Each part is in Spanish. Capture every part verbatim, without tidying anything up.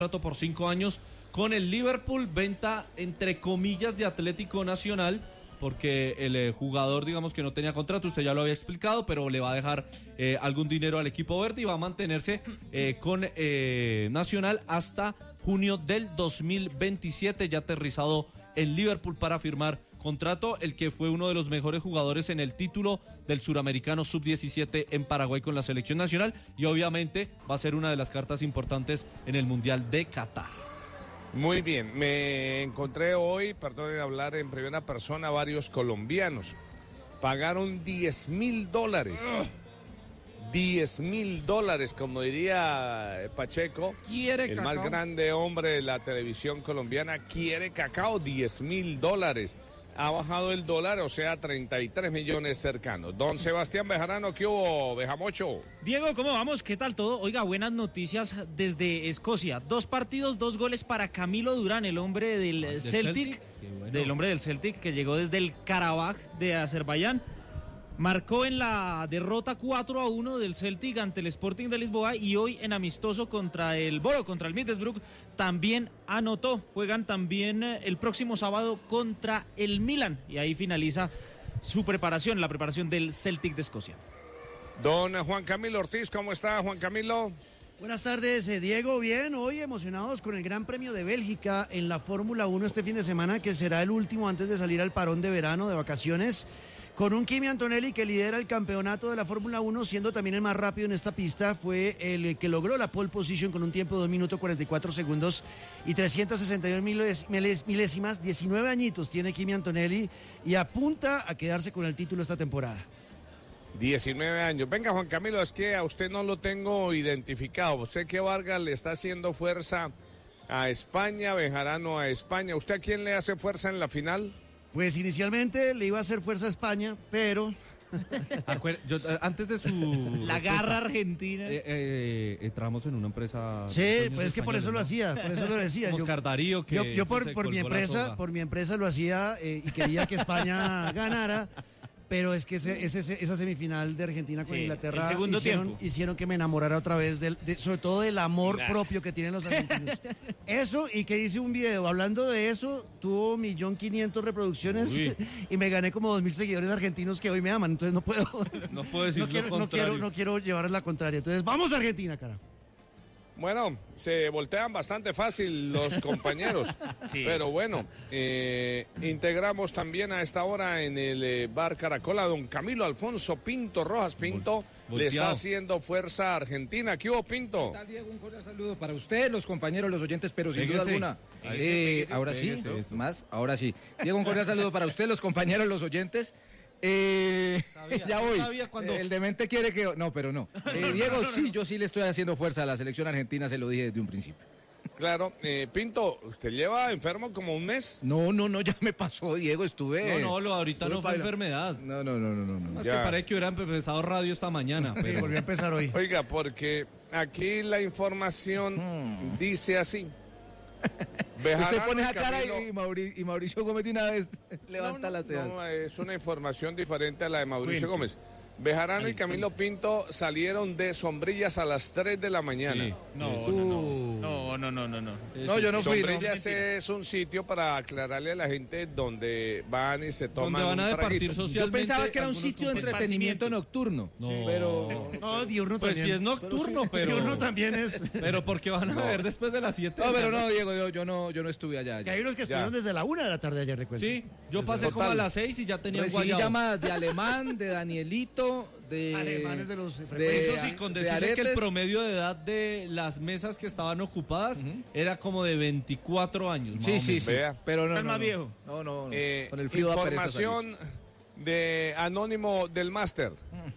Contrato por cinco años con el Liverpool, venta entre comillas de Atlético Nacional, porque el eh, jugador, digamos que no tenía contrato, usted ya lo había explicado, pero le va a dejar eh, algún dinero al equipo verde y va a mantenerse eh, con eh, Nacional hasta junio del dos mil veintisiete, ya aterrizado en Liverpool para firmar contrato, el que fue uno de los mejores jugadores en el título del Suramericano sub diecisiete en Paraguay con la selección nacional, y obviamente va a ser una de las cartas importantes en el Mundial de Qatar. Muy bien, me encontré hoy, perdón de hablar en primera persona, varios colombianos. Pagaron diez mil dólares. diez mil dólares, como diría Pacheco, quiere el cacao. Más grande hombre de la televisión colombiana, quiere cacao, diez mil dólares. Ha bajado el dólar, o sea, treinta y tres millones cercanos. Don Sebastián Bejarano, ¿qué hubo, Bejamocho? Diego, ¿cómo vamos? ¿Qué tal todo? Oiga, buenas noticias desde Escocia. Dos partidos, dos goles para Camilo Durán, el hombre del ¿Del Celtic, Celtic? Qué bueno. del hombre del Celtic que llegó desde el Karabaj de Azerbaiyán. Marcó en la derrota cuatro a uno del Celtic ante el Sporting de Lisboa, y hoy en amistoso contra el Boro, contra el Middlesbrough, también anotó. Juegan también el próximo sábado contra el Milan, y ahí finaliza su preparación, la preparación del Celtic de Escocia. Don Juan Camilo Ortiz, ¿cómo está, Juan Camilo? Buenas tardes, eh, Diego. Bien, hoy emocionados con el Gran Premio de Bélgica en la Fórmula uno este fin de semana, que será el último antes de salir al parón de verano, de vacaciones, con un Kimi Antonelli que lidera el campeonato de la Fórmula uno, siendo también el más rápido en esta pista. Fue el que logró la pole position con un tiempo de dos minutos cuarenta y cuatro segundos y trescientas sesenta y dos miles, miles, milésimas. diecinueve añitos tiene Kimi Antonelli y apunta a quedarse con el título esta temporada. diecinueve años. Venga, Juan Camilo, es que a usted no lo tengo identificado. Sé que Vargas le está haciendo fuerza a España, Bejarano a España. ¿Usted a quién le hace fuerza en la final? Pues inicialmente le iba a hacer fuerza a España, pero... Acuer- yo, eh, antes de su La respuesta, garra argentina. eh, eh, eh, trabajamos en una empresa. Sí, de pues es que por españoles, eso lo ¿no? hacía, por eso lo decía. Como Yo, Oscar Darío, que yo, yo por, se por mi colgó la empresa, soga. por mi empresa lo hacía eh, y quería que España ganara, pero es que ese, ese, esa semifinal de Argentina con Sí, Inglaterra el segundo hicieron, tiempo. hicieron que me enamorara otra vez, del, de, sobre todo del amor Nah. propio que tienen los argentinos. Eso, y que hice un video hablando de eso, tuvo un millón quinientos reproducciones Uy. y me gané como dos mil seguidores argentinos que hoy me aman, entonces no puedo... No puedo decir no lo quiero, no, contrario. quiero, no quiero llevarles la contraria. Entonces, vamos a Argentina, cara. Bueno, se voltean bastante fácil los compañeros, Sí. pero bueno, eh, integramos también a esta hora en el eh, bar Caracol a don Camilo Alfonso Pinto Rojas. Pinto Vol- le está volteado. haciendo fuerza a Argentina. ¿Qué hubo, Pinto? ¿Qué tal, Diego? Un cordial saludo para usted, los compañeros, los oyentes, pero sin Pégese. duda alguna. Pégese, Eh, pégese, ahora sí, pégese, eso. más, ahora sí. Diego, un cordial saludo para usted, los compañeros, los oyentes. Eh, Sabía, ya yo voy. sabía cuando- El demente quiere que... No, pero no. Eh, Diego, sí, yo sí le estoy haciendo fuerza a la selección argentina, se lo dije desde un principio. Claro, eh, Pinto, ¿usted lleva enfermo como un mes? No, no, no, ya me pasó, Diego, estuve... No, no, lo ahorita estuve no fue baila- enfermedad. No, no, no, no, no. no. Más Ya. que parece que hubiera empezado radio esta mañana. Sí, Pero... volvió a empezar hoy. Oiga, porque aquí la información Hmm. dice así. Usted Bejarano pone y esa cara Camilo- y, Mauri- y Mauricio Gómez de una vez levanta no, no, la ceja. No, es una información diferente a la de Mauricio Cuente. Gómez. Bejarano y Camilo Pinto salieron de Sombrillas a las tres de la mañana. Sí. No, Uh. no, no, no, no, no. No, yo no fui. no. Sombrillas es un sitio para aclararle a la gente donde van y se toman Donde van a un departir traguito. socialmente. Yo pensaba que era un algunos sitio de compañeros. entretenimiento nocturno. No. Pero. No, diurno Pues también. sí es nocturno, pero. Diurno también es. Pero porque van a ver después de las siete. No, pero no, Diego, yo, yo no, yo no estuve allá. Que hay unos que estuvieron desde la una de la tarde ayer, recuerdo. Sí, yo pasé Total. como a las seis y ya tenía Recibí guayabo. llamadas de Alemán, de Danielito, de. Alemanes de los de- Eso sí, con de decirle que el aretes. promedio de edad de las mesas que estaban ocupadas era como de veinticuatro años. más Sí, o sí, menos. sí. Vea. Pero no. ¿Cuál no, más no. viejo? No, no, no. Eh, Con el frío da pereza salir. información de Anónimo del Máster.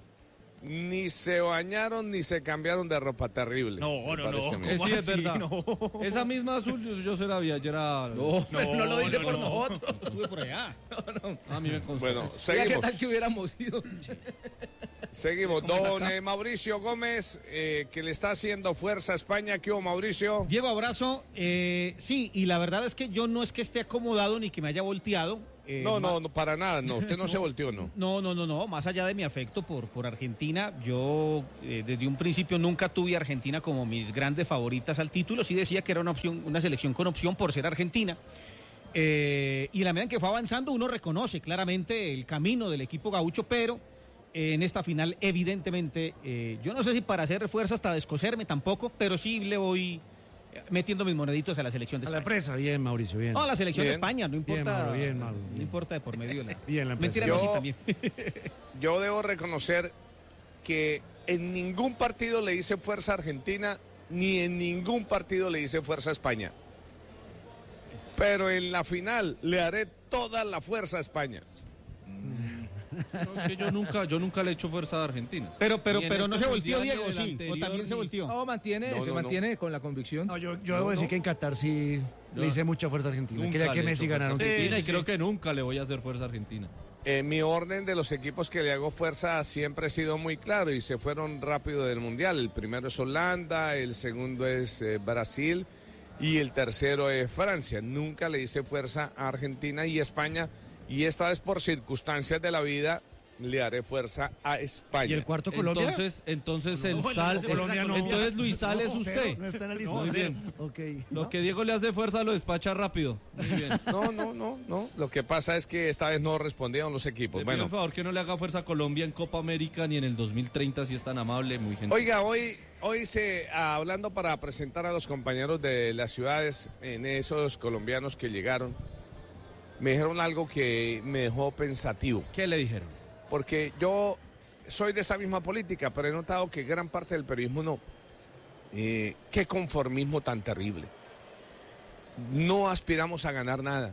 Ni se bañaron ni se cambiaron de ropa terrible. No, me no, parece a no. mí. Eh, ¿Cómo sí, es así? verdad. No. Esa misma azul yo, yo se la vi ayer a... No, pero no lo dice no, por no. nosotros. Estuve por allá. A mí me consta. Bueno, eso. Oiga, ¿qué seguimos. tal que hubiéramos ido? Seguimos. ¿Cómo es Don acá? eh, Mauricio Gómez, eh, que le está haciendo fuerza a España. ¿Qué hubo, Mauricio? Diego, abrazo. Eh, sí, y la verdad es que yo no es que esté acomodado ni que me haya volteado, Eh, No, ma- no, no, para nada, no, usted no se volteó, no. No, no, no, no, más allá de mi afecto por, por Argentina, yo eh, desde un principio nunca tuve a Argentina como mis grandes favoritas al título, sí decía que era una opción, una selección con opción por ser Argentina. Eh, y en la medida en que fue avanzando uno reconoce claramente el camino del equipo gaucho, pero eh, en esta final evidentemente, eh, yo no sé si para hacer fuerza hasta descoserme tampoco, pero sí le voy metiendo mis moneditos a la selección de A la España. empresa, bien, Mauricio, bien. No, a la selección Bien. de España, no importa. Bien, Mauro, bien, Mauro, No bien. importa de por medio. La... Bien, la empresa. Mentira, Yo- no, sí, también. Yo debo reconocer que en ningún partido le hice fuerza a Argentina, ni en ningún partido le hice fuerza a España. Pero en la final le haré toda la fuerza a España. No, es que yo nunca, yo nunca le he hecho fuerza a Argentina. Pero, pero, Ni en pero no este se volteó, mundial, Diego, ni en el sí. O anterior, también se ni- volteó. No, mantiene, No, se no, mantiene con la convicción. No, yo, yo debo decir que en Qatar sí le hice mucha fuerza a Argentina. Nunca Quería que le he Messi hecho fuerza ganara a un Sí, Argentina y sí. creo que nunca le voy a hacer fuerza a Argentina. Eh, mi orden de los equipos que le hago fuerza siempre ha sido muy claro y se fueron rápido del Mundial. El primero es Holanda, el segundo es eh, Brasil y el tercero es Francia. Nunca le hice fuerza a Argentina y España y esta vez por circunstancias de la vida le haré fuerza a España. ¿Y el cuarto Colombia? Entonces, entonces el bueno, sal, no, Colombia no. entonces Luis Sal es No, usted. cero, no está en la lista. Muy bien. Ok. Lo que Diego le hace fuerza lo despacha rápido. Muy bien. No, no, no, no. Lo que pasa es que esta vez no respondieron los equipos. Le pido Bueno, por favor que no le haga fuerza a Colombia en Copa América ni en el dos mil treinta si es tan amable, muy gentil. oiga, hoy, hoy se, ah, hablando para presentar a los compañeros de las ciudades, en esos colombianos que llegaron, me dijeron algo que me dejó pensativo. ¿Qué le dijeron? Porque yo soy de esa misma política, pero he notado que gran parte del periodismo no. Eh, qué conformismo tan terrible. No aspiramos a ganar nada.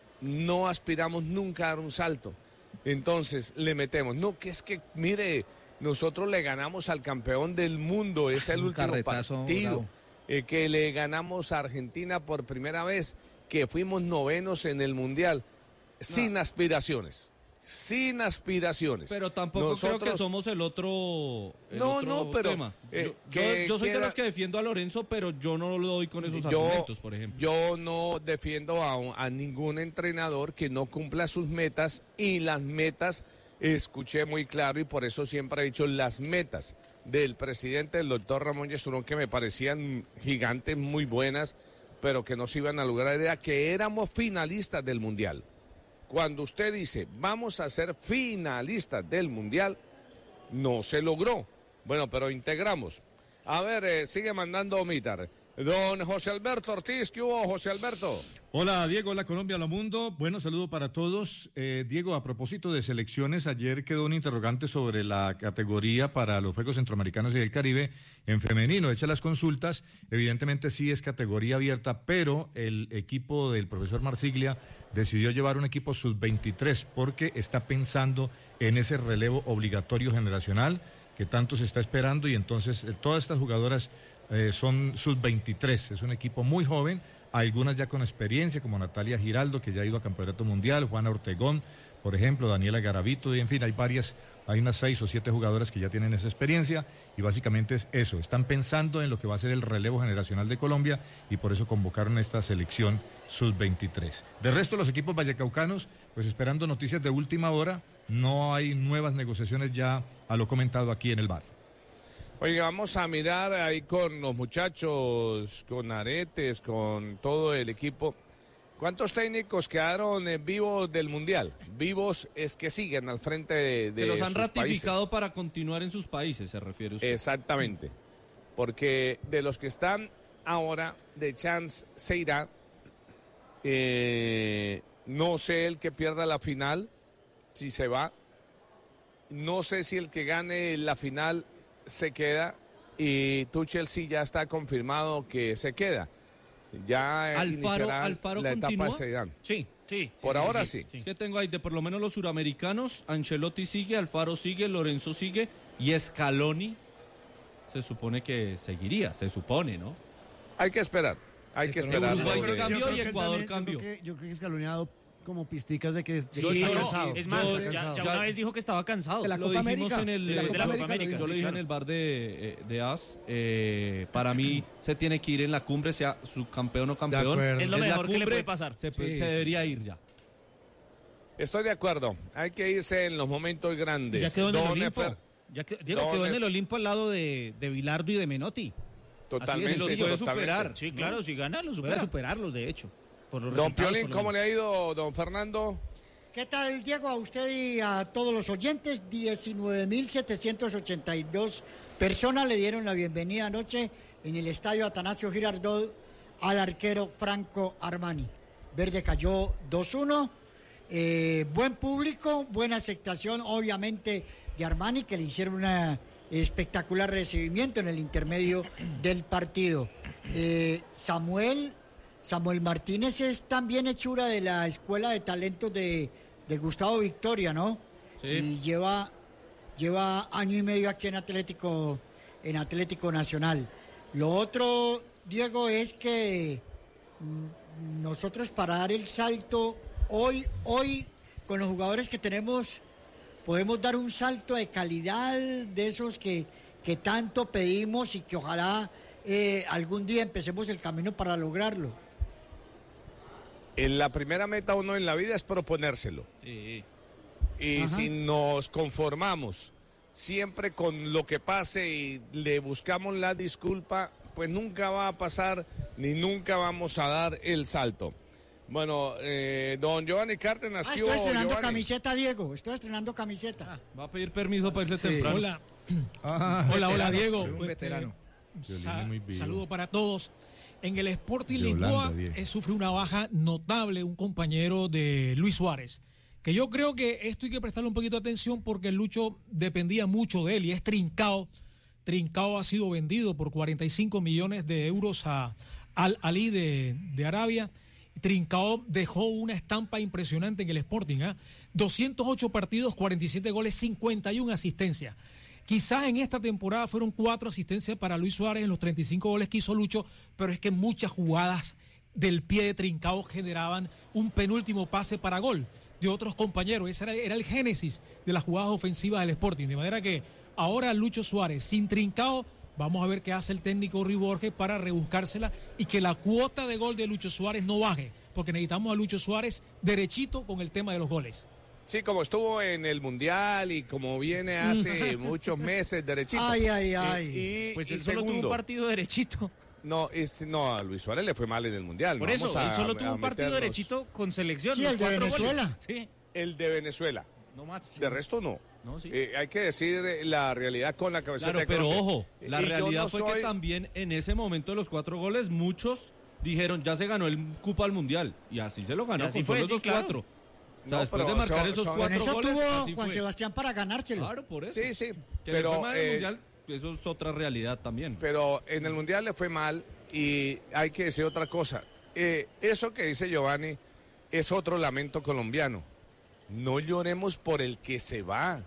No aspiramos nunca a dar un salto. Entonces le metemos. No, que es que, mire, nosotros le ganamos al campeón del mundo. Es el Un último carretazo partido. bravo. Eh, que le ganamos a Argentina por primera vez. Que fuimos novenos en el Mundial. Sin aspiraciones. Sin aspiraciones. Pero tampoco creo que Nosotros- somos el otro, el No, otro no, pero, tema. eh, yo, que yo- yo soy de quiera- los que defiendo a Lorenzo, pero yo no lo doy con esos yo, argumentos, por ejemplo. yo no defiendo a, un- a ningún entrenador que no cumpla sus metas y las metas, escuché muy claro y por eso siempre he dicho las metas del presidente, el doctor Ramón Yesurún, que me parecían gigantes, muy buenas, pero que no se iban a lograr, era que éramos finalistas del Mundial. Cuando usted dice, vamos a ser finalistas del Mundial, no se logró. Bueno, pero integramos. A ver, eh, sigue mandando Omitar. Don José Alberto Ortiz, ¿qué hubo, José Alberto? Hola Diego, hola Colombia, hola mundo. Bueno, saludo para todos. Eh, Diego, a propósito de selecciones, ayer quedó un interrogante sobre la categoría para los Juegos Centroamericanos y del Caribe en femenino. Hecha las consultas, evidentemente sí es categoría abierta, pero el equipo del profesor Marsiglia decidió llevar un equipo sub veintitrés porque está pensando en ese relevo obligatorio generacional que tanto se está esperando y entonces eh, todas estas jugadoras eh, son sub veintitrés. Es un equipo muy joven. Algunas ya con experiencia, como Natalia Giraldo, que ya ha ido a Campeonato Mundial, Juana Ortegón, por ejemplo, Daniela Garavito, y en fin, hay varias, hay unas seis o siete jugadoras que ya tienen esa experiencia, y básicamente es eso, están pensando en lo que va a ser el relevo generacional de Colombia, y por eso convocaron esta selección sub veintitrés. De resto, los equipos vallecaucanos, pues esperando noticias de última hora, no hay nuevas negociaciones ya a lo comentado aquí en el bar. Oiga, vamos a mirar ahí con los muchachos, con Aretes, con todo el equipo. ¿Cuántos técnicos quedaron eh, vivos del Mundial? Vivos es que siguen al frente de, de que los han sus ratificado para continuar en sus países, se refiere usted. países. Exactamente. Porque de los que están ahora, de chance se irá. Eh, no sé el que pierda la final, si se va. No sé si el que gane la final se queda. Y Tuchel sí ya está confirmado que se queda. Ya Alfaro- iniciará Alfaro la etapa de continúa. Zidane. Sí, sí. Por sí, ahora sí. Es que tengo ahí de por lo menos los suramericanos, Ancelotti sigue, Alfaro sigue, Lorenzo sigue y Scaloni se supone que seguiría, se supone, ¿no? Hay que esperar. Hay que pero esperar. Uruguay lo se de- cambió. Yo creo y que Ecuador también- cambió. Yo creo que, yo creo que Scaloni ha dado como pisticas de que Sí, yo está no, cansado. es más, Yo- ya, ya ya- una vez dijo que estaba cansado. De la Lo Copa dijimos América, en el, de la eh, Copa América, yo sí, lo dije claro. en el bar de, eh, de As. eh, para mí se tiene que ir en la cumbre, sea subcampeón o campeón. acuerdo. Es lo En la mejor que le cumbre puede pasar. Se, Sí, se sí. debería ir ya. Estoy de acuerdo. Hay que irse en los momentos grandes. Ya quedó en el Don Olimpo. Efer- Ya que- Diego Don quedó en Ef- el Olimpo al lado de, de Bilardo y de Menotti. Totalmente. Así de los sencillo. puede totalmente. superar. Sí, claro, si gana, lo Puede supera. superarlos, de hecho. Por los Don resultados, Piolín, por lo ¿cómo le menos. ha ido, don Fernando? ¿Qué tal, Diego? A usted y a todos los oyentes, diecinueve mil setecientos ochenta y dos personas le dieron la bienvenida anoche en el estadio Atanasio Girardot al arquero Franco Armani. Verde cayó dos uno. Eh, buen público, buena aceptación, obviamente, de Armani, que le hicieron un espectacular recibimiento en el intermedio del partido. Eh, Samuel, Samuel Martínez es también hechura de la Escuela de Talentos de, de Gustavo Victoria, ¿no? Sí. Y lleva, lleva año y medio aquí en Atlético, en Atlético Nacional. Lo otro, Diego, es que mm, nosotros para dar el salto, hoy, hoy, con los jugadores que tenemos, podemos dar un salto de calidad de esos que, que tanto pedimos y que ojalá eh, algún día empecemos el camino para lograrlo. En la primera meta uno en la vida es proponérselo. Sí. Y Ajá. si nos conformamos siempre con lo que pase y le buscamos la disculpa, pues nunca va a pasar ni nunca vamos a dar el salto. Bueno, eh, don Giovanni Cárdenas, Ah, ¿qué estoy hubo, estrenando Giovanni? camiseta, Diego. Estoy estrenando camiseta. Va a pedir permiso para irse Sí. temprano. Hola, Ah, hola, hola, veterano, Diego. un Este, veterano. sa- muy vivo. saludo para todos. En el Sporting De Lisboa Holanda, Diego. eh, sufre una baja notable un compañero de Luis Suárez, que yo creo que esto hay que prestarle un poquito de atención porque el Lucho dependía mucho de él y es Trincao. Trincao ha sido vendido por cuarenta y cinco millones de euros a Al Ali de, de Arabia. Trincao dejó una estampa impresionante en el Sporting, ¿ah? doscientos ocho partidos, cuarenta y siete goles, cincuenta y una asistencias. Quizás en esta temporada fueron cuatro asistencias para Luis Suárez en los treinta y cinco goles que hizo Lucho, pero es que muchas jugadas del pie de Trincao generaban un penúltimo pase para gol de otros compañeros. Ese era, era el génesis de las jugadas ofensivas del Sporting. De manera que ahora Lucho Suárez sin Trincao, vamos a ver qué hace el técnico Rui Borges para rebuscársela y que la cuota de gol de Lucho Suárez no baje, porque necesitamos a Lucho Suárez derechito con el tema de los goles. Sí, como estuvo en el Mundial y como viene hace muchos meses derechito. Ay, ay, ay. Y, y- Pues y él solo tuvo un segundo, partido derechito. no, es- no, a Luis Suárez le fue mal en el Mundial. Por no eso, vamos a- él solo a tuvo un partido meternos. derechito con selección. Sí, los el de cuatro goles. Venezuela. Sí, El de Venezuela. no más. De resto no. No, sí. Eh, hay que decir eh, la realidad con la cabeza Claro, de pero Colombia. ojo, la Y yo realidad no fue soy- que también en ese momento de los cuatro goles, muchos dijeron, ya se ganó el cupo al Mundial. Y así se lo ganó Y así con fue, solo sí, esos claro. cuatro. O sea, No, después pero de marcar son- esos son- Con cuatro eso goles, tuvo así Juan fue. Sebastián para ganárselo. Claro, por eso. Sí, sí. Que le Pero, fue mal en el eh, Mundial, eso es otra realidad también. pero en el Mundial le fue mal y hay que decir otra cosa. Eh, eso que dice Giovanni es otro lamento colombiano. No lloremos por el que se va.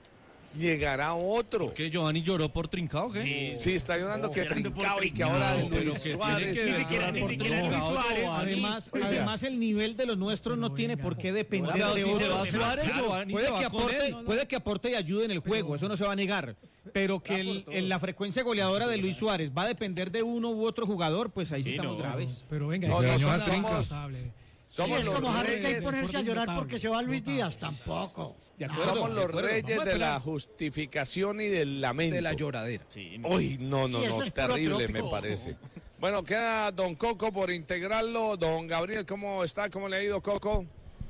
Llegará otro. ¿Qué, Giovanni lloró por Trincao, qué? Sí, está llorando que llorando por Trincao y que Trincao, ahora pero Luis que Suárez. tiene que Ni ver siquiera- por ni siquiera Luis Trincao, Suárez, Giovanni. Además, Oiga. además, el nivel de los nuestros no tiene por qué O depender sea, de si se otros. va Suárez, Giovanni Puede se que, va con aporte, él. puede que aporte y ayude en el juego, eso no se va a negar. Pero que el- en la frecuencia goleadora de Luis Suárez va a depender de uno u otro jugador, pues ahí sí, Sí, estamos no. graves. Pero venga, No, es no, que somos- es notable. Sí, Somos es los como Harry Kane reyes, ponerse a llorar notable, porque se va Luis notable. Díaz. Tampoco. De acuerdo, somos de los acuerdo. reyes Vamos a de la esperar. justificación y del lamento. De la lloradera. Sí, no. Uy, no, no, Sí, eso no, es puro terrible me trópico. parece. Bueno, queda don Coco por integrarlo. Don Gabriel, ¿cómo está? ¿Cómo le ha ido, Coco?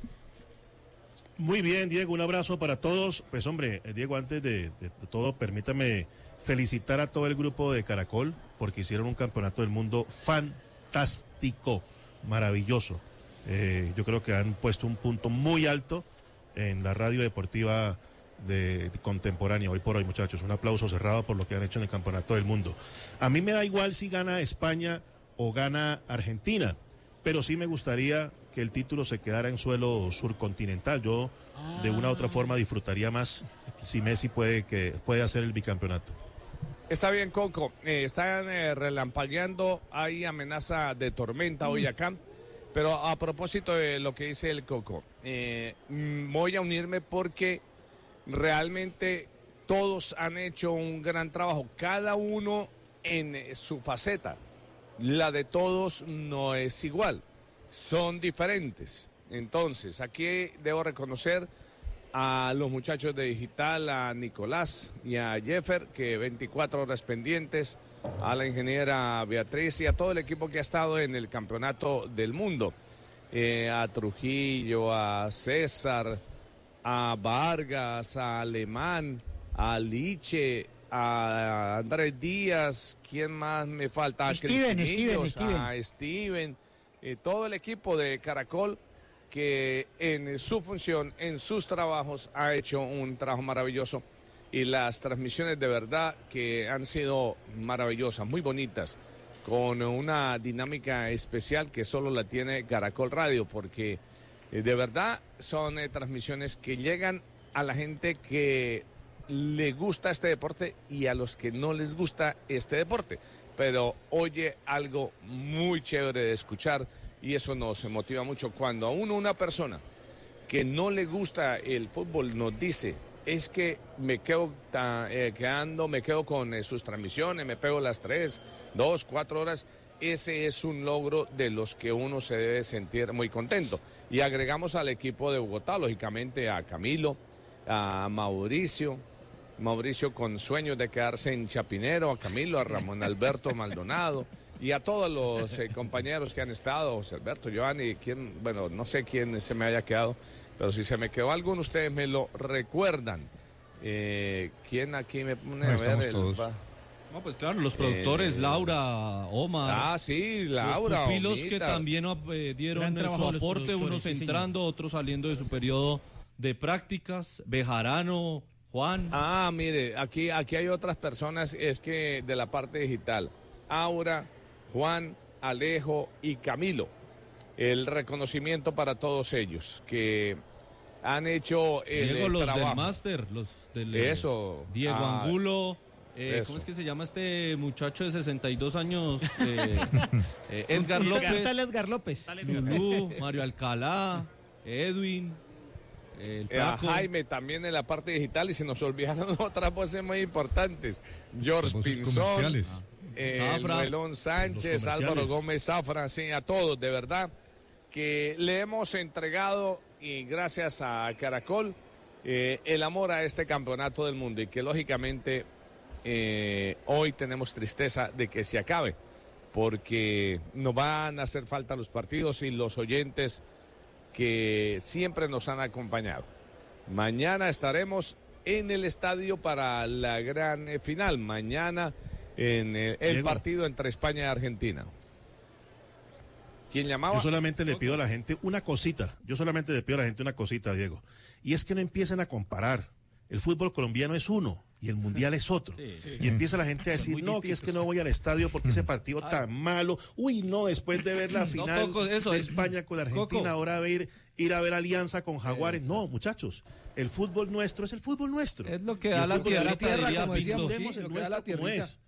Muy bien, Diego, un abrazo para todos. Pues hombre, eh, Diego, antes de, de- de todo, permítame felicitar a todo el grupo de Caracol porque hicieron un campeonato del mundo fantástico, maravilloso. Eh, yo creo que han puesto un punto muy alto en la radio deportiva de, de contemporánea hoy por hoy, muchachos. Un aplauso cerrado por lo que han hecho en el campeonato del mundo. A mí me da igual si gana España o gana Argentina, pero sí me gustaría que el título se quedara en suelo surcontinental. Yo de una u otra forma disfrutaría más si Messi puede, que, puede hacer el bicampeonato. Está bien, Coco. Eh, están eh, relampagueando. Hay amenaza de tormenta hoy acá. Pero a propósito de lo que dice el Coco, eh, mm, voy a unirme porque realmente todos han hecho un gran trabajo, cada uno en eh, su faceta. La de todos no es igual, son diferentes. Entonces, aquí debo reconocer a los muchachos de Digital, a Nicolás y a Jeffer, que veinticuatro horas pendientes, a la ingeniera Beatriz y a todo el equipo que ha estado en el Campeonato del Mundo, eh, a Trujillo, a César, a Vargas, a Alemán, a Liche, a Andrés Díaz, ¿quién más me falta? A Steven, Cristinillos, Steven, Steven. a Steven, eh, todo el equipo de Caracol que en su función, en sus trabajos, ha hecho un trabajo maravilloso y las transmisiones de verdad que han sido maravillosas, muy bonitas, con una dinámica especial que solo la tiene Caracol Radio, porque eh, de verdad son eh, transmisiones que llegan a la gente que le gusta este deporte y a los que no les gusta este deporte, pero oye algo muy chévere de escuchar. Y eso nos motiva mucho cuando a uno, una persona que no le gusta el fútbol nos dice, es que me quedo ta, eh, quedando, me quedo con eh, sus transmisiones, me pego las tres, dos, cuatro horas. Ese es un logro de los que uno se debe sentir muy contento. Y agregamos al equipo de Bogotá, lógicamente, a Camilo, a Mauricio, Mauricio con sueños de quedarse en Chapinero, a Camilo, a Ramón Alberto Maldonado. Y a todos los eh, compañeros que han estado, José Alberto, Giovanni, quien, bueno, no sé quién se me haya quedado, pero si se me quedó alguno, ustedes me lo recuerdan. Eh, ¿Quién aquí me pone No, a ver? El, todos. va, No, pues claro, los productores, Eh, Laura, Omar. ah, sí, Laura, Los pupilos Omita. que también eh, dieron Gran eh, su trabajo de los aporte, productores, unos sí, señor. entrando, otros saliendo de su periodo de prácticas. Bejarano, Juan. Ah, mire, aquí, aquí hay otras personas, es que de la parte digital. Aura, Juan, Alejo y Camilo. El reconocimiento para todos ellos que han hecho el Diego, eh, los trabajo. del máster, los del eh, Eso. Diego Ah, Angulo. eh, eso. ¿Cómo es que se llama este muchacho de sesenta y dos años? Eh, eh, Edgar ¿Qué tal López, Edgar López? Lulú, Mario Alcalá, Edwin, el Eh, a Flaco. Jaime también en la parte digital y se nos olvidaron otras voces muy importantes. George Voces Pinzón, comerciales. eh, Zafra. Noelón Sánchez, Los comerciales. Álvaro Gómez Zafra, sí, a todos, de verdad, que le hemos entregado, y gracias a Caracol, eh, el amor a este campeonato del mundo y que lógicamente eh, hoy tenemos tristeza de que se acabe, porque nos van a hacer falta los partidos y los oyentes que siempre nos han acompañado. Mañana estaremos en el estadio para la gran eh, final. Mañana en eh, el Diego. partido entre España y Argentina. ¿Quién llamaba? Yo solamente le pido a la gente una cosita. Yo solamente le pido a la gente una cosita, Diego. Y es que no empiecen a comparar. El fútbol colombiano es uno y el mundial es otro. Y empieza la gente a decir, no, que es que no voy al estadio porque ese partido tan malo. Uy, no, después de ver la final Coco, eso de es- España con Argentina, Coco. ahora va a ir, ir a ver Alianza con Jaguares. No, muchachos, el fútbol nuestro es el fútbol nuestro. Es lo que Y da el la fútbol tierra, de tierra, diría como Pinto. decíamos, Disfrutemos sí, el lo que da nuestro la como tierrita. es.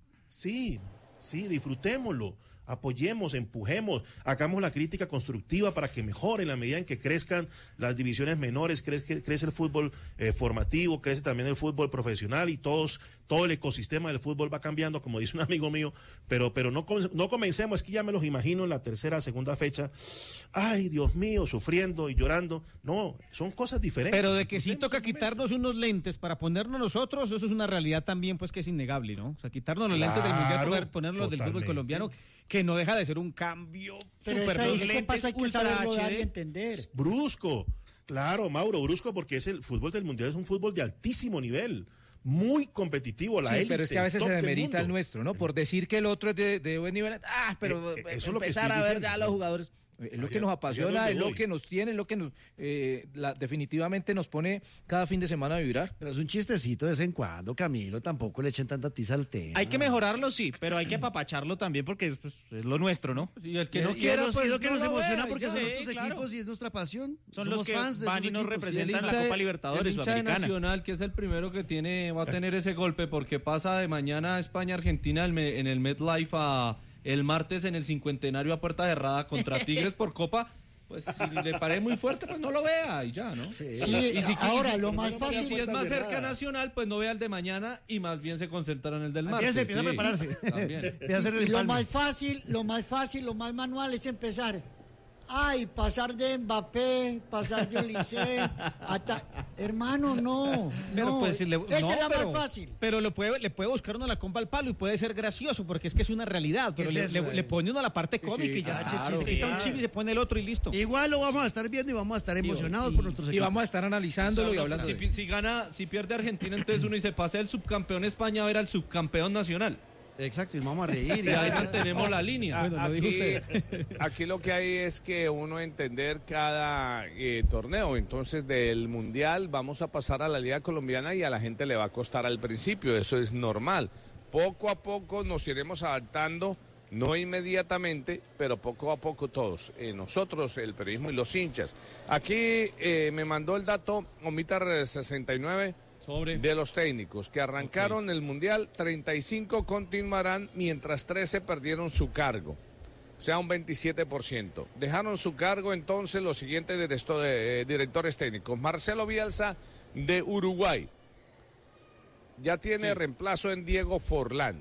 Sí, sí, disfrutémoslo, apoyemos, empujemos, hagamos la crítica constructiva para que mejore en la medida en que crezcan las divisiones menores, crece, crece el fútbol eh, formativo, crece también el fútbol profesional y todos, todo el ecosistema del fútbol va cambiando, como dice un amigo mío, pero, pero no, com- no comencemos, es que ya me los imagino en la tercera, segunda fecha, ay Dios mío, sufriendo y llorando, no, son cosas diferentes. Pero de que sí Disfrutemos toca el momento. quitarnos unos lentes para ponernos nosotros, eso es una realidad también, pues que es innegable, ¿no? O sea, quitarnos los lentes del mundial, Claro, poner- ponernos los del fútbol totalmente. colombiano, que no deja de ser un cambio Pero súper. eso, Los eso lentes pasa, hay que ultra saberlo dar H y D. entender. Brusco, claro, Mauro, brusco porque es el fútbol del mundial, es un fútbol de altísimo nivel, muy competitivo, la Sí, élite, pero es que a veces top se del demerita el mundo. nuestro, ¿no? Por decir que el otro es de, de buen nivel. Ah, pero Eh, eh, eh, eso es lo que empezar estoy a ver diciendo, ya ¿no? los jugadores. Es lo que Allá- nos allá apasiona, donde es lo voy. que nos tiene, es lo que nos eh, la- definitivamente nos pone cada fin de semana a vibrar. Pero es un chistecito de vez en cuando, Camilo. Tampoco le echen tanta tiza al tema. Hay que mejorarlo, sí, pero hay que apapacharlo también porque es, pues, es lo nuestro, ¿no? Y el que Y- no y quiera, es lo- pues es lo que no nos lo emociona vea, porque ya. son Sí, nuestros claro. equipos y es nuestra pasión. Son Somos los que fans de van esos y nos equipos. representan hincha la de- Copa Libertadores el hincha de Sudamericana. Nacional, que es el primero que tiene, va a tener ese golpe porque pasa de mañana España-Argentina en el- en el MetLife a el martes en el cincuentenario a puerta cerrada contra Tigres por Copa. Pues si le parece muy fuerte, pues no lo vea y ya, ¿no? Sí, Y si- ahora, y si- lo más y fácil... si es más cerca Nacional, pues no vea el de mañana y más bien se concentra en el del martes. Empieza, empieza a prepararse. También. Empieza a hacer el Y lo empalme. más fácil, lo más fácil, lo más manual es empezar. ay, pasar de Mbappé, pasar de Olise, hasta... Hermano, no, Pero no, pues, si le- esa no, es la pero- más fácil. Pero le puede, le puede buscar uno la compa al palo y puede ser gracioso, porque es que es una realidad. Pero es le, eso, le- eh? le pone uno la parte cómica y ya claro, está. claro. Se quita un chip y se pone el otro y listo. Igual lo vamos a estar viendo y vamos a estar emocionados y, por nuestros y equipos. vamos a estar analizándolo y hablando Si, de- si gana, si pierde Argentina, entonces uno dice, pasa el subcampeón España a ver al subcampeón nacional. Exacto, y vamos a reír. Y ahí mantenemos la línea. A- aquí, aquí lo que hay es que uno entender cada eh, torneo. Entonces, del Mundial vamos a pasar a la Liga Colombiana y a la gente le va a costar al principio. Eso es normal. Poco a poco nos iremos adaptando, no inmediatamente, pero poco a poco todos. Eh, nosotros, el periodismo y los hinchas. Aquí eh, me mandó el dato Omitar sesenta y nueve. Sobre. De los técnicos que arrancaron el Mundial, treinta y cinco continuarán mientras trece perdieron su cargo, o sea, un veintisiete por ciento. Dejaron su cargo entonces los siguientes directo- eh, directores técnicos. Marcelo Bielsa de Uruguay, ya tiene Sí. reemplazo en Diego Forlán.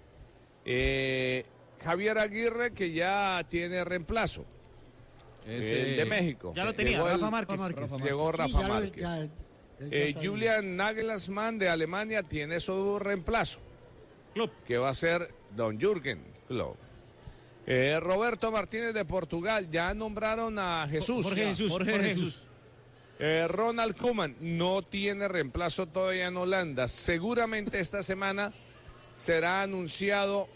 Eh, Javier Aguirre, que ya tiene reemplazo. Ese- El de México. Ya lo tenía, Llegó Rafa el- Márquez. Llegó Sí, Rafa ya lo- Márquez. ya- él ya Eh, sabía. Julian Nagelsmann de Alemania tiene su reemplazo, que va a ser Don Jürgen Klopp. Eh, Roberto Martínez de Portugal, ya nombraron a Jesús. Jorge Jesús, Jorge Jorge Jesús. Jesús. Eh, Ronald Koeman no tiene reemplazo todavía en Holanda. Seguramente esta semana será anunciado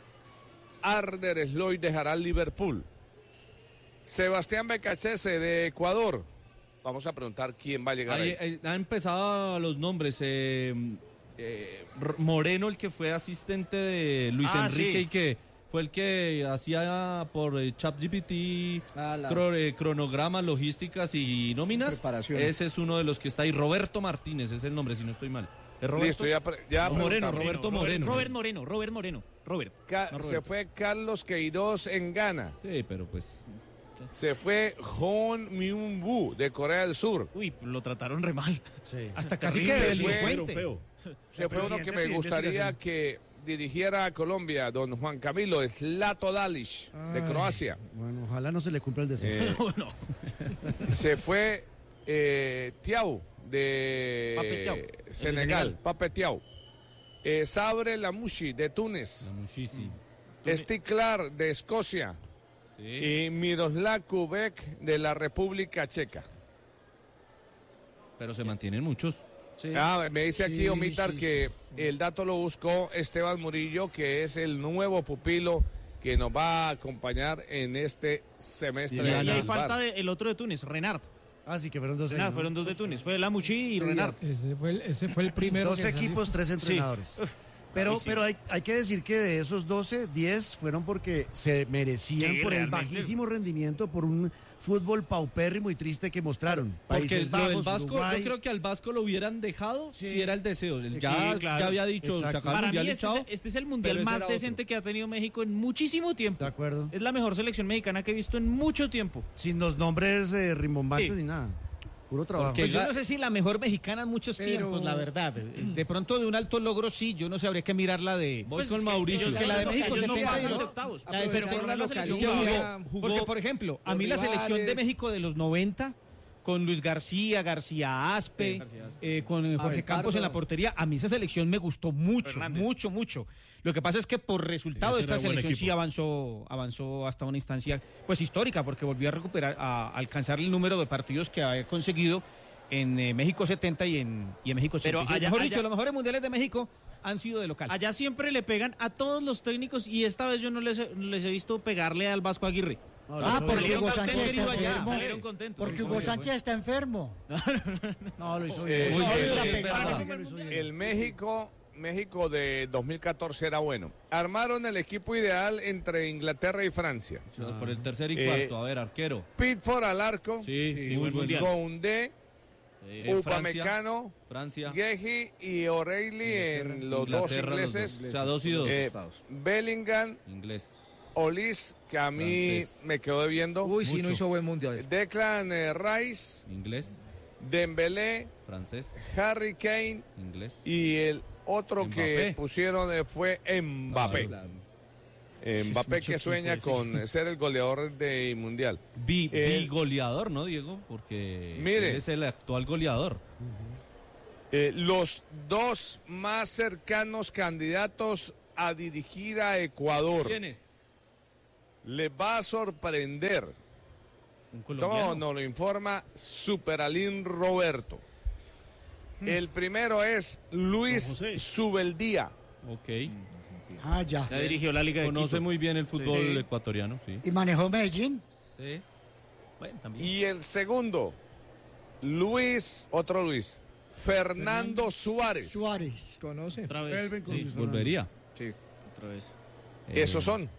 Arder Sloy dejará el Liverpool. Sebastián Becachese de Ecuador. Vamos a preguntar quién va a llegar Ahí, ahí. ahí han empezado los nombres. eh, eh, R- Moreno, el que fue asistente de Luis Ah, Enrique sí. y que fue el que hacía por eh, ChatGPT Ah, la- cro- eh, cronogramas, logísticas y nóminas. Preparaciones. Ese es uno de los que está ahí. Roberto Martínez es el nombre, si no estoy mal. ¿Es Roberto? Listo, ya, pre- ya No, Moreno, preguntamos. Roberto Moreno. Robert Moreno, Robert Moreno, Robert. Ca- no se Roberto. fue Carlos Queiroz en Ghana. Sí, pero pues. Se fue Hon Myung-woo de Corea del Sur. Uy, lo trataron re mal. Sí. Hasta casi Terrible, que se fue. delincuente. Feo. Se fue uno que presidente me pide gustaría investigación. que dirigiera a Colombia, don Juan Camilo, es Lato Dalic, de Ay, Croacia. Bueno, ojalá no se le cumpla el deseo. Eh, No, no. se fue eh, Tiao Pape de Thiaw, el de Senegal, Senegal. Pape Tiao. Eh, Sabre Lamouchi de Túnez. Muchísimo. Stiklar de Escocia. Sí. Y Miroslav Kubek de la República Checa. Pero se mantienen muchos. Ah, me dice aquí Sí, Omitar sí, que el dato lo buscó Esteban Murillo, que es el nuevo pupilo que nos va a acompañar en este semestre. Y Y del ahí Bar. falta de- el otro de Túnez, Renard. Ah, sí, que fueron dos. Renard, años, ¿no? fueron dos de Túnez. Fue Lamuchi y Renard. Ese fue el, ese fue el primero. Dos que salió. equipos, tres entrenadores. Pero, Ay, sí. pero hay, hay que decir que de esos doce, diez fueron porque se merecían Sí, por el realmente. bajísimo rendimiento, por un fútbol paupérrimo y triste que mostraron. Porque Países lo del Bajos, Vasco, Uruguay. yo creo que al Vasco lo hubieran dejado Sí. si era el deseo. Él Sí, ya, claro. ya había dicho, Exacto. sacar el Para mí mundial y este, chao. es, este es el mundial pero ese más era otro. decente que ha tenido México en muchísimo tiempo. De acuerdo. Es la mejor selección mexicana que he visto en mucho tiempo. Sin los nombres eh, rimbombantes Sí. ni nada. Puro trabajo. Porque Pues yo ga- no sé si la mejor mexicana en muchos Pero- tiempos, la verdad. De pronto de un alto logro sí, yo no sé, habría que mirar la de... Voy Pues con es que Mauricio. ellos que la de no- México ellos no setenta y pasan dos. de octavos. La de Pero setenta y dos, la la selección Es que jugó- jugó- jugó- Porque, por ejemplo, a los mí la selección de rivales. México de los noventa, con Luis García, García Aspe, Sí, García Aspe. eh, con eh, Jorge Abel Campos en la Pardo. portería, a mí esa selección me gustó mucho, Fernández. mucho, mucho. Lo que pasa es que por resultado Ese esta era buen selección sí equipo. avanzó, avanzó hasta una instancia pues histórica, porque volvió a recuperar, a alcanzar el número de partidos que había conseguido en eh, México setenta y en, y en México Pero ochenta y seis. allá- Mejor allá- dicho, los mejores mundiales de México han sido de local. Allá siempre le pegan a todos los técnicos y esta vez yo no les, he- les he visto pegarle al Vasco Aguirre. No, Ah, lo porque hizo Hugo bien. Sánchez querido está allá, enfermo. salieron contentos. Porque Lo hizo Hugo bien, Sánchez está enfermo. No, lo hizo Eh, bien. muy No, bien, lo hizo sí, bien, es Pablo verdad. Miguel lo hizo bien. El México, México de dos mil catorce era bueno. Armaron el equipo ideal entre Inglaterra y Francia. Por el tercer y Eh, cuarto. A ver, arquero. Pickford al arco, Sí, sí, muy buen bueno. mundial. Koundé, Eh, Francia, Upamecano, Francia, Geji y O'Reilly en los dos Inglaterra, los ingleses. dos. O sea, dos y dos. Eh, Bellingham, Inglés. Olis, que a mí Francés. me quedó debiendo. Uy, sí, no Mucho. hizo buen mundial. Declan eh, Rice, Inglés. Dembélé, Francés. Harry Kane Inglés. y el otro que Mbappé. pusieron eh, fue Mbappé. Claro. Eh, Mbappé que sueña con ser el goleador del Mundial. Bi, Eh, bigoleador, ¿no, Diego? Porque mire. él es el actual goleador. Eh, los dos más cercanos candidatos a dirigir a Ecuador. ¿Quién es? Les va a sorprender. Un Todo colombiano. nos lo informa Superalín Roberto. El primero es Luis Don José. Subeldía. Ok. Ah, ya. Ya dirigió la Liga de Conoce Quito. muy bien el fútbol Sí. ecuatoriano, sí. ¿Y manejó Medellín? Sí. Bueno, también. Y el segundo, Luis, otro Luis, Fernando Suárez. Suárez. ¿Conoce? Otra vez. Vuelven con Sí, Luis Fernando. Volvería. Sí. otra vez. Eh, Esos son.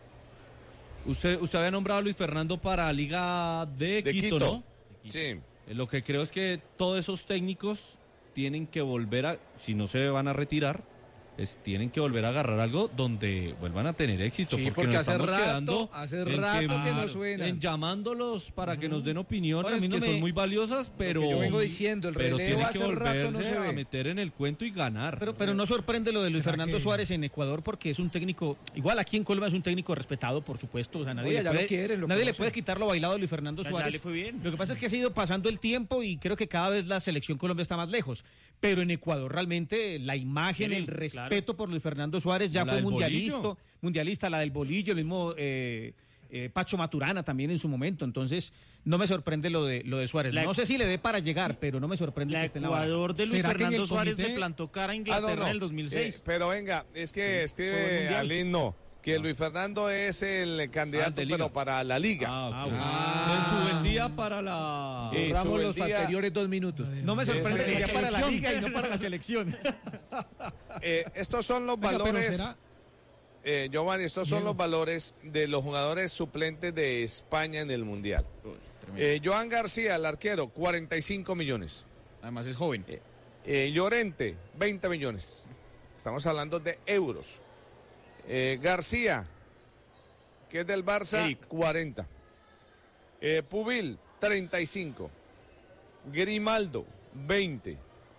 Usted, usted había nombrado a Luis Fernando para Liga de, De Quito, Quito. ¿no? Sí. Eh, Lo que creo es que todos esos técnicos tienen que volver a, si no se van a retirar, es, tienen que volver a agarrar algo donde vuelvan a tener éxito. Sí, porque, porque nos hace estamos rato- quedando hace en rato que no claro, suenan. en llamándolos para que nos den opiniones Ahora, a mí no que me- son muy valiosas, pero yo vengo diciendo, el pero relevo tienen hace que rato no volverse se ve. a meter en el cuento y ganar. Pero, pero no sorprende lo de Luis ¿Será Fernando que- Suárez en Ecuador porque es un técnico, igual aquí en Colombia es un técnico respetado, por supuesto. O sea, nadie, Oye, le ya lo puede, quieren, lo nadie le conocen. puede quitar lo bailado de Luis Fernando Ya, ya Suárez. le fue bien. Lo que pasa es que ha ido pasando el tiempo y creo que cada vez la selección Colombia está más lejos. Pero en Ecuador realmente la imagen, Sí, el claro. respeto por Luis Fernando Suárez ya La fue del mundialista, bolillo. mundialista, la del bolillo, el mismo eh, eh, Pacho Maturana también en su momento. Entonces no me sorprende lo de lo de Suárez. La- no sé si le dé para llegar, pero no me sorprende La que esté en la baraja. Ecuador de Luis ¿Será que en Fernando el Suárez comité- le plantó cara a Ah, Inglaterra no, no. en el dos mil seis. Eh, pero venga, es que Por el escribe Mundial. Alín, no, que Luis Fernando es el Ah, candidato, de Liga. pero para la liga. Ah, ok. Ah, bueno. Entonces, sube el día para la... Eh, Borramos los Subeldía- anteriores dos minutos. No me sorprende Ese- que sea para la selección. liga y no para la selección. Eh, estos son los Oiga, pero valores, será- eh, Giovanni, estos son Diego. los valores de los jugadores suplentes de España en el Mundial. Eh, Joan García, el arquero, cuarenta y cinco millones. Además es joven. Eh, Llorente, veinte millones. Estamos hablando de euros. Eh, García, que es del Barça, Eric. cuarenta. Eh, Pubil, treinta y cinco. Grimaldo, veinte.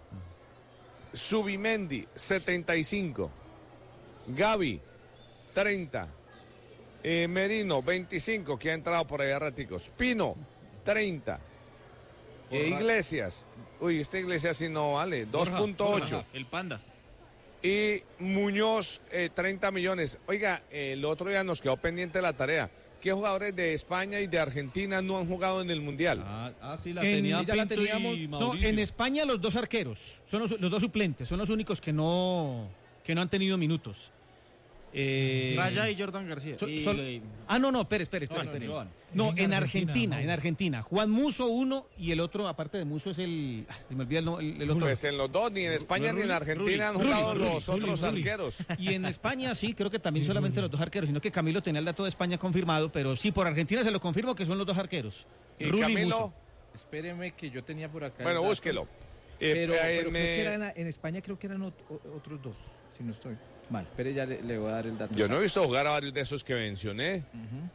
Subimendi, setenta y cinco. Gaby, treinta. Eh, Merino, veinticinco, que ha entrado por allá raticos. Pino, treinta. Eh, Borja. Iglesias, uy, este Iglesias sí no vale, dos punto ocho. El Panda. Y Muñoz, eh, treinta millones. Oiga, eh, el otro día nos quedó pendiente la tarea. ¿Qué jugadores de España y de Argentina no han jugado en el Mundial? Ah, ah, sí, la En- tenía ya la Pinto teníamos- y no, Mauricio. en España los dos arqueros, son los, los dos suplentes, son los únicos que no, que no han tenido minutos. Eh, Raya y Jordan García. so- Y- sol- y- ah, no, no, espere, espere, espere. No, no, espere. Joan. No, En en Argentina, Argentina, no. en Argentina. Juan Muso uno y el otro, aparte de Muso, es el... ah, se me olvida el, no- el- el otro. Pues en los dos, ni en España ni en Argentina han Rulli, jugado Rulli, los Rulli, otros Rulli. arqueros. Y en España sí, creo que también solamente los dos arqueros, sino que Camilo tenía el dato de España confirmado, pero sí, por Argentina se lo confirmo que son los dos arqueros. Y Rulli Camilo, Muso. Espéreme que yo tenía por acá. el bueno, dato. búsquelo. Eh, Pero, eh, pero me- creo que eran, en España creo que eran ot- o- otros dos, si no estoy mal. Pero ya le, le voy a dar el dato. Yo no he visto jugar a varios de esos que mencioné. Ujú.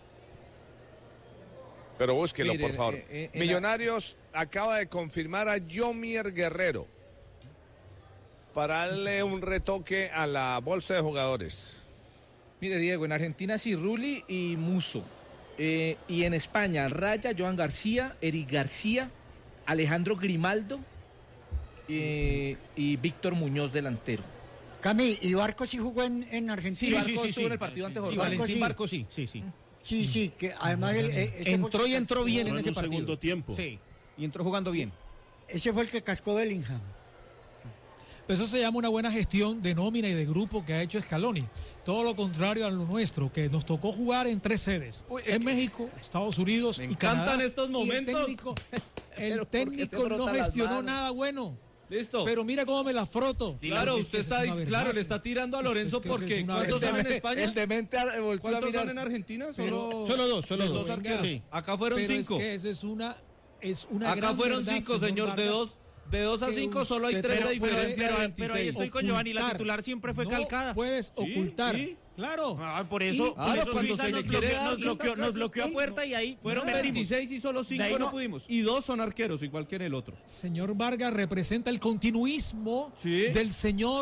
Pero búsquelo, Mire, por favor. eh, eh, en Millonarios acaba de confirmar a Yomier Guerrero para darle un retoque a la bolsa de jugadores. Mire, Diego, en Argentina sí, Rulli y Muso. Eh, y en España, Raya, Joan García, Eric García, Alejandro Grimaldo eh, y Víctor Muñoz, delantero. Cami, ¿y Barco sí jugó en, en Sí, Argentina? sí, Barco sí, estuvo sí. en el partido ante Sí, Jordania. Valentín sí. Barco sí, sí, sí. Sí, sí, que además él, eh, ese fue el Entró que y entró cascó- bien en en ese un partido. segundo tiempo. Sí, y entró jugando bien. Ese fue el que cascó Bellingham. Eso se llama una buena gestión de nómina y de grupo que ha hecho Scaloni. Todo lo contrario a lo nuestro, que nos tocó jugar en tres sedes. En México, Estados Unidos Me y encantan Canadá. estos Y momentos. El técnico, el Pero ¿por qué se técnico frota no las gestionó manos? nada bueno. Listo. Pero mira cómo me la froto. Claro, Es que usted eso está, es una claro, verdad. le está tirando a Lorenzo Es que eso porque es una ¿cuántos verdad. son en España? El demente ah, volvió a ¿Cuántos mirar. son en Argentina? Pero- Solo, Solo dos, solo los dos. dos arqueros. Sí. Acá fueron Pero cinco. Es que eso es una, es una Acá gran fueron verdad, cinco, señor. De Vargas. dos, de dos a que cinco solo hay usted- tres de pero- pero- diferencia. pero- de pero ahí veintiséis. estoy con Giovanni, la Ocultar. titular siempre fue No calcada. puedes ocultar. sí. Claro. Ah, por eso, Y- por Claro, eso cuando Suiza se le nos quiere bloqueó, dar, nos y bloqueó, saca- nos bloqueó a Ey, puerta y ahí Fueron perdimos. veintiséis y solo cinco ahí no, no pudimos. Y dos son arqueros, igual que en el otro. Señor Vargas representa el continuismo Sí. del señor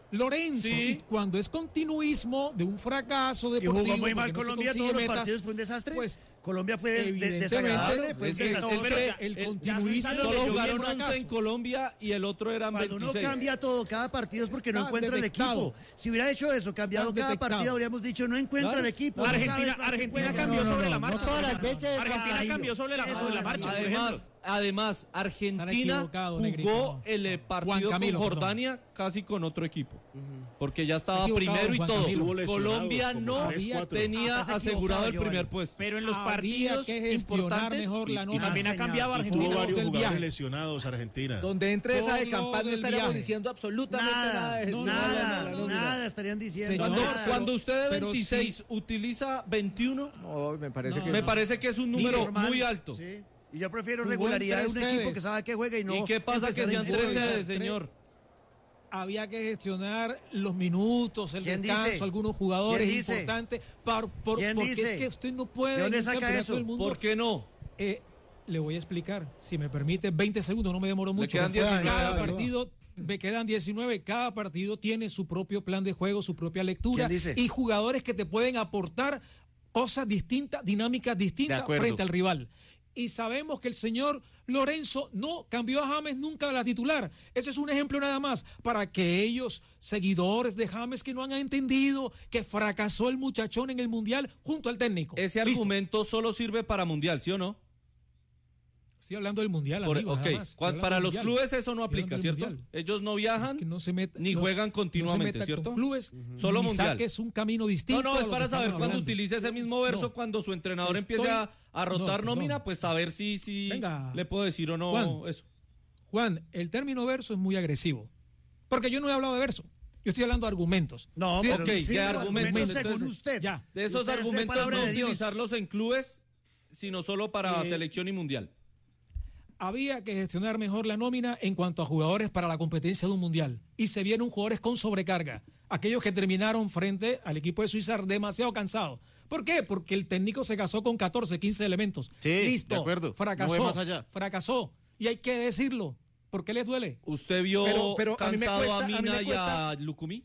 Lorenzo, Sí. y cuando es continuismo de un fracaso Y deportivo, jugó muy mal porque no se Colombia, consigue todos los metas, partidos fue un desastre. pues Colombia fue des- de- evidentemente, desagradable, fue un Es que desastre. no, pero pero el el- continuismo ya Solo de jugaron fracaso. once en Colombia y el otro eran Cuando uno veintiséis. cambia todo, cada partido es porque no Estás encuentra detectado. el equipo. Si hubiera hecho eso, cambiado Estás cada detectado. partido, habríamos dicho, no encuentra Claro. el equipo. no Argentina, sabe para qué Argentina juega. cambió no, no, sobre la no, marcha. no todas las veces, Argentina Jairo. cambió sobre la, Eso sobre la es marcha. así. por ejemplo. Además, además, Argentina equivocado, jugó Negrito. el eh, Juan partido Camilo, con perdón. Jordania casi con otro equipo. Porque ya estaba Está equivocado, primero y Juan todo. Camilo. Tuvo lesionados Colombia como no tres, cuatro. tenía Ah, estás asegurado el equivocado, primer Giovanni. puesto. Pero en los Había partidos que gestionar importantes mejor la y nómina. también ha señor. cambiado Y tuvo Argentina. varios del jugadores viaje. lesionados Argentina. Donde entre esa de Todo campaña no del estaríamos viaje. diciendo absolutamente nada, Nada, de gestión nada, de la nómina. nada estarían diciendo. Señor, Cuando, nada. cuando usted de pero veintiséis sí. utiliza veintiuno, No, me parece No, que me no. parece que es un Mire, número normal. muy alto. Sí. Y yo prefiero Jugó en regularidad de tres un equipo sedes. que sabe que juega y no. ¿Y qué pasa que empezar a sean imponer. tres sedes, tres. señor? Había que gestionar los minutos, el ¿Quién descanso, dice? algunos jugadores ¿Quién dice? importantes, par- por- ¿Quién porque dice? es que usted no puede ¿De dónde en un saca campeonato eso? del mundo. ¿Por qué no? Eh, le voy a explicar, si me permite, veinte segundos, no me demoro mucho. quedan diecinueve. Cada Dale, partido, me quedan diecinueve, cada partido tiene su propio plan de juego, su propia lectura ¿Quién dice? y jugadores que te pueden aportar cosas distintas, dinámicas distintas acuerdo. frente al rival. Y sabemos que el señor Lorenzo no cambió a James nunca a la titular. Ese es un ejemplo nada más para que ellos, seguidores de James que no han entendido que fracasó el muchachón en el Mundial junto al técnico. Ese Listo. argumento solo sirve para Mundial, ¿sí o no? Estoy hablando del Mundial, Por- amigo, ok, nada más. Estoy Cuan- hablando para del los Mundial. clubes eso no Estoy aplica, hablando del ¿cierto? Mundial. Ellos no viajan Es que no se meta- ni no- juegan no se continuamente, meta ¿cierto? con clubes, Solo ni Mundial. saques un camino distinto. No, no, a es lo para que saber estamos cuando hablando. utilice ese mismo verso, No. cuando su entrenador Estoy- empiece a, a rotar No, perdón. nómina, pues saber si, si Venga. le puedo decir o no Juan. eso. Juan, el término verso es muy agresivo. Porque yo no he hablado de verso. Yo estoy hablando de argumentos. No, Sí, pero ok, sí, ¿qué los argumentos? según Entonces, usted. ya. De esos Usted es de argumentos palabra no de Dios. utilizarlos en clubes, sino solo para Eh, selección y mundial. Había que gestionar mejor la nómina en cuanto a jugadores para la competencia de un mundial. Y se vieron jugadores con sobrecarga. Aquellos que terminaron frente al equipo de Suiza demasiado cansados. ¿Por qué? Porque el técnico se casó con catorce, quince elementos. Sí, Listo. de acuerdo. Fracasó. No ve más allá. Fracasó. Y hay que decirlo. ¿Por qué les duele? ¿Usted vio Pero- pero a mí me cansado a, cuesta- a mí me Mina y cuesta- a Lucumí?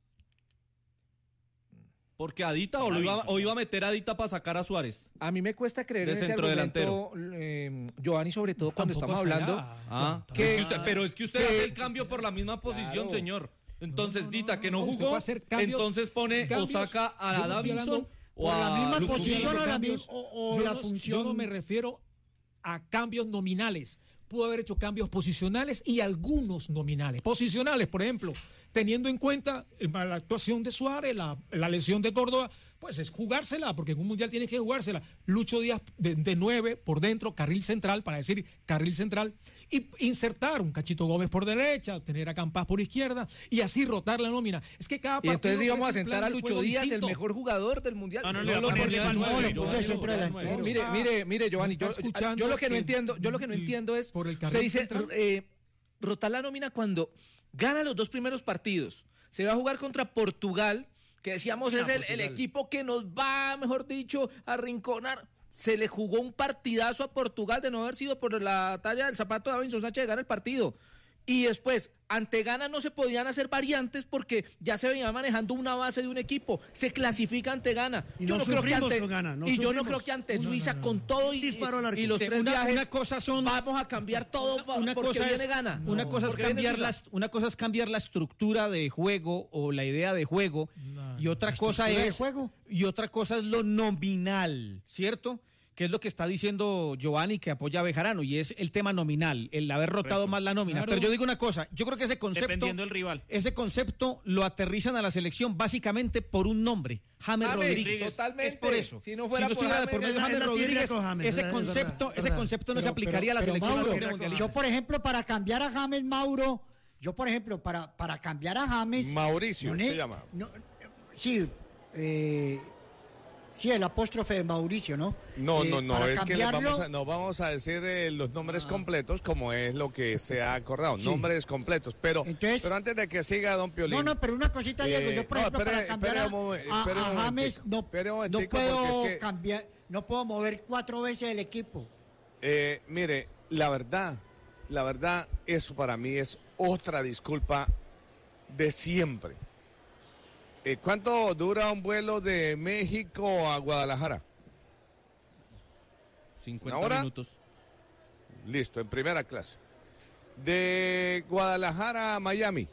Porque Adita o, lo iba, o iba a meter a Adita para sacar a Suárez. A mí me cuesta creer De en ese centrodelantero. argumento, eh, Giovanni, sobre todo cuando Tampoco estamos hasta hablando. allá. Ah, Tampoco es que que- usted- pero es que usted que- hace el cambio por la misma posición, Claro. señor. Entonces, No, no, no, Dita, no, que no no, usted jugó, puede hacer cambios- entonces pone cambios- o saca a yo no estoy Davinson hablando o por la a misma Lucumí. posición o la Cambios- mi- o- o yo la no- función. Yo no me refiero a cambios nominales. Pudo haber hecho cambios posicionales y algunos nominales. Posicionales, por ejemplo, teniendo en cuenta eh, la actuación de Suárez, la, la lesión de Córdoba, pues es jugársela, porque en un mundial tienes que jugársela. Lucho Díaz de, de nueve por dentro, carril central, para decir carril central, y insertar un Cachito Gómez por derecha, tener a Campas por izquierda, y así rotar la nómina. Es que cada Y partido entonces íbamos a ofrece un sentar plan a de Lucho juego Díaz, distinto. el mejor jugador del mundial. No, no, No le lo va a poner ponía al al nueve, nueve, lo puse va a centro poner al delantero. nueve. Mire, mire, mire, Giovanni, está yo, escuchando yo lo que no que entiendo, yo lo que no el- entiendo es, por el usted carril dice, central. eh, rotar la nómina cuando gana los dos primeros partidos. Se va a jugar contra Portugal, que decíamos es el, el equipo que nos va, mejor dicho, a arrinconar. Se le jugó un partidazo a Portugal de no haber sido por la talla del zapato de Davinson Sánchez de ganar el partido. Y después, ante Ghana no se podían hacer variantes porque ya se venía manejando una base de un equipo. Se clasifica ante Ghana. Y no creo que sufrimos ante, con Ghana, no y yo no sufrimos. creo que ante No, no, Suiza no, no. con todo y, Disparo al arco. y los tres Una- viajes una cosa son- vamos a cambiar todo pa- Una porque cosa, viene es, Ghana. una, cosa es Porque viene cambiar Suiza. las, una cosa es cambiar la estructura de juego o la idea de juego No, y otra ¿la cosa estructura de es juego? y otra cosa es lo nominal, ¿cierto? Que es lo que está diciendo Giovanni que apoya a Bejarano y es el tema nominal, el haber rotado más la nómina. Claro. Pero yo digo una cosa, yo creo que ese concepto Dependiendo del rival. ese concepto lo aterrizan a la selección básicamente por un nombre, James, James, Rodríguez. totalmente. Es por eso. Si no fuera por estuviera de por James, medio es James la tierra Rodríguez, con James, ese es verdad, concepto, es ese verdad. concepto no se Pero- aplicaría a la pero- pero, selección Mauro, colombiana mundialista. yo, por ejemplo, para cambiar a James Mauro, yo, por ejemplo, para, para cambiar a James. Mauricio no ne- se llama. no, sí, eh, sí, el apóstrofe de Mauricio, ¿no? No, Eh, no, no, para es que le cambiarlo- vamos a, no vamos a decir eh, los nombres Ah. completos como es lo que se ha acordado, Sí. nombres completos, pero, Entonces- pero antes de que siga Don Piolín. No, no, pero una cosita, Diego, Eh, yo, por no, ejemplo, espere, para cambiar espere a, un momen- a- espere un a James, momentico, no, espere un no momentico, puedo porque es que- cambiar, no puedo mover cuatro veces el equipo. Eh, mire, la verdad, la verdad, eso para mí es otra disculpa de siempre. Eh, ¿Cuánto dura un vuelo de México a Guadalajara? cincuenta ¿Una hora? minutos. Listo, en primera clase. De Guadalajara a Miami.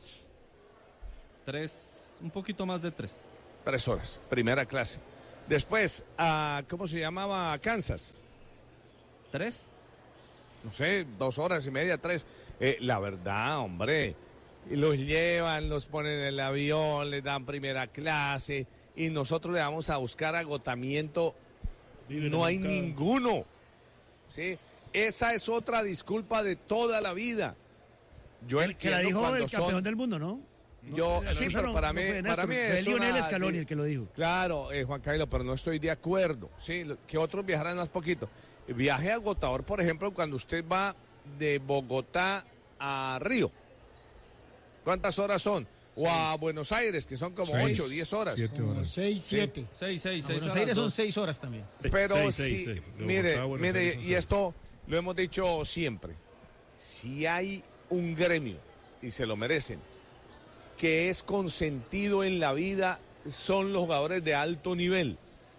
Tres, un poquito más de tres. Tres horas, primera clase. Después, a, ¿cómo se llamaba? Kansas. ¿Tres? No sé, dos horas y media, tres. Eh, la verdad, hombre, los llevan, los ponen en el avión, les dan primera clase y nosotros le vamos a buscar agotamiento. Viven No en hay un ca- ninguno. ¿Sí? Esa es otra disculpa de toda la vida. Yo El que la entiendo dijo cuando el campeón son- del mundo, ¿no? Yo, No, sí, eso pero no- para no mí, fue para Néstor, mí fue es Lionel una- Scaloni el que lo dijo. Claro, eh, Juan Carlos, pero no estoy de acuerdo. Sí, lo- que otros viajaran más poquito. Viaje agotador, por ejemplo, cuando usted va de Bogotá a Río. ¿Cuántas horas son? O a Buenos Aires, que son como Seis, ocho, diez horas. siete horas. seis, siete. Seis, seis, A seis Buenos horas, Aires son dos. seis horas también. Pero Seis, sí, seis, seis. De mire, Bogotá a Buenos mire, Aires son y seis. esto lo hemos dicho siempre. Si hay un gremio, y se lo merecen, que es consentido en la vida, son los jugadores de alto nivel.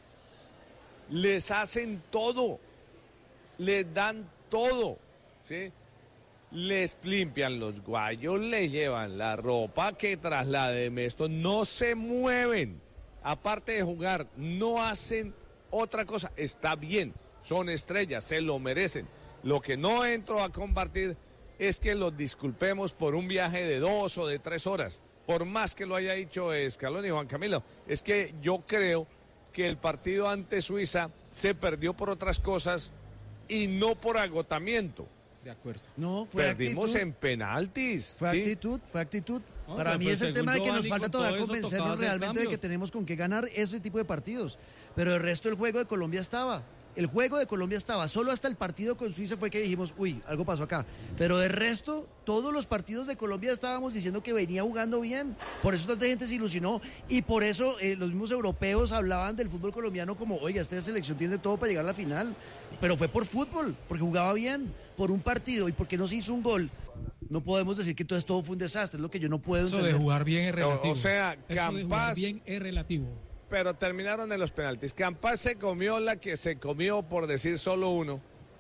Les hacen todo, les dan todo, ¿sí? Les limpian los guayos, les llevan la ropa que trasladen esto, no se mueven. Aparte de jugar, no hacen otra cosa. Está bien, son estrellas, se lo merecen. Lo que no entro a compartir es que los disculpemos por un viaje de dos o de tres horas. Por más que lo haya dicho Scaloni y Juan Camilo, es que yo creo que el partido ante Suiza se perdió por otras cosas y no por agotamiento. De acuerdo. No, fue Perdimos actitud. en penaltis. Fue ¿sí? actitud, fue actitud. No, Para pero mí pues es el según tema de que nos Giovanni, falta con todavía todo eso tocaba convencernos hacer realmente de que cambios. tenemos con qué ganar ese tipo de partidos. Pero el resto del juego de Colombia estaba. El juego de Colombia estaba. Solo hasta el partido con Suiza fue que dijimos, uy, algo pasó acá. Pero de resto, todos los partidos de Colombia estábamos diciendo que venía jugando bien. Por eso tanta gente se ilusionó. Y por eso eh, los mismos europeos hablaban del fútbol colombiano como, oiga, esta selección tiene todo para llegar a la final. Pero fue por fútbol, porque jugaba bien, por un partido y porque no se hizo un gol. No podemos decir que entonces todo fue un desastre, es lo que yo no puedo Eso entender. de jugar bien es O- relativo. o sea, Eso de jugar Campas- bien es relativo. Pero terminaron en los penaltis. Campas se comió la que se comió, por decir solo uno,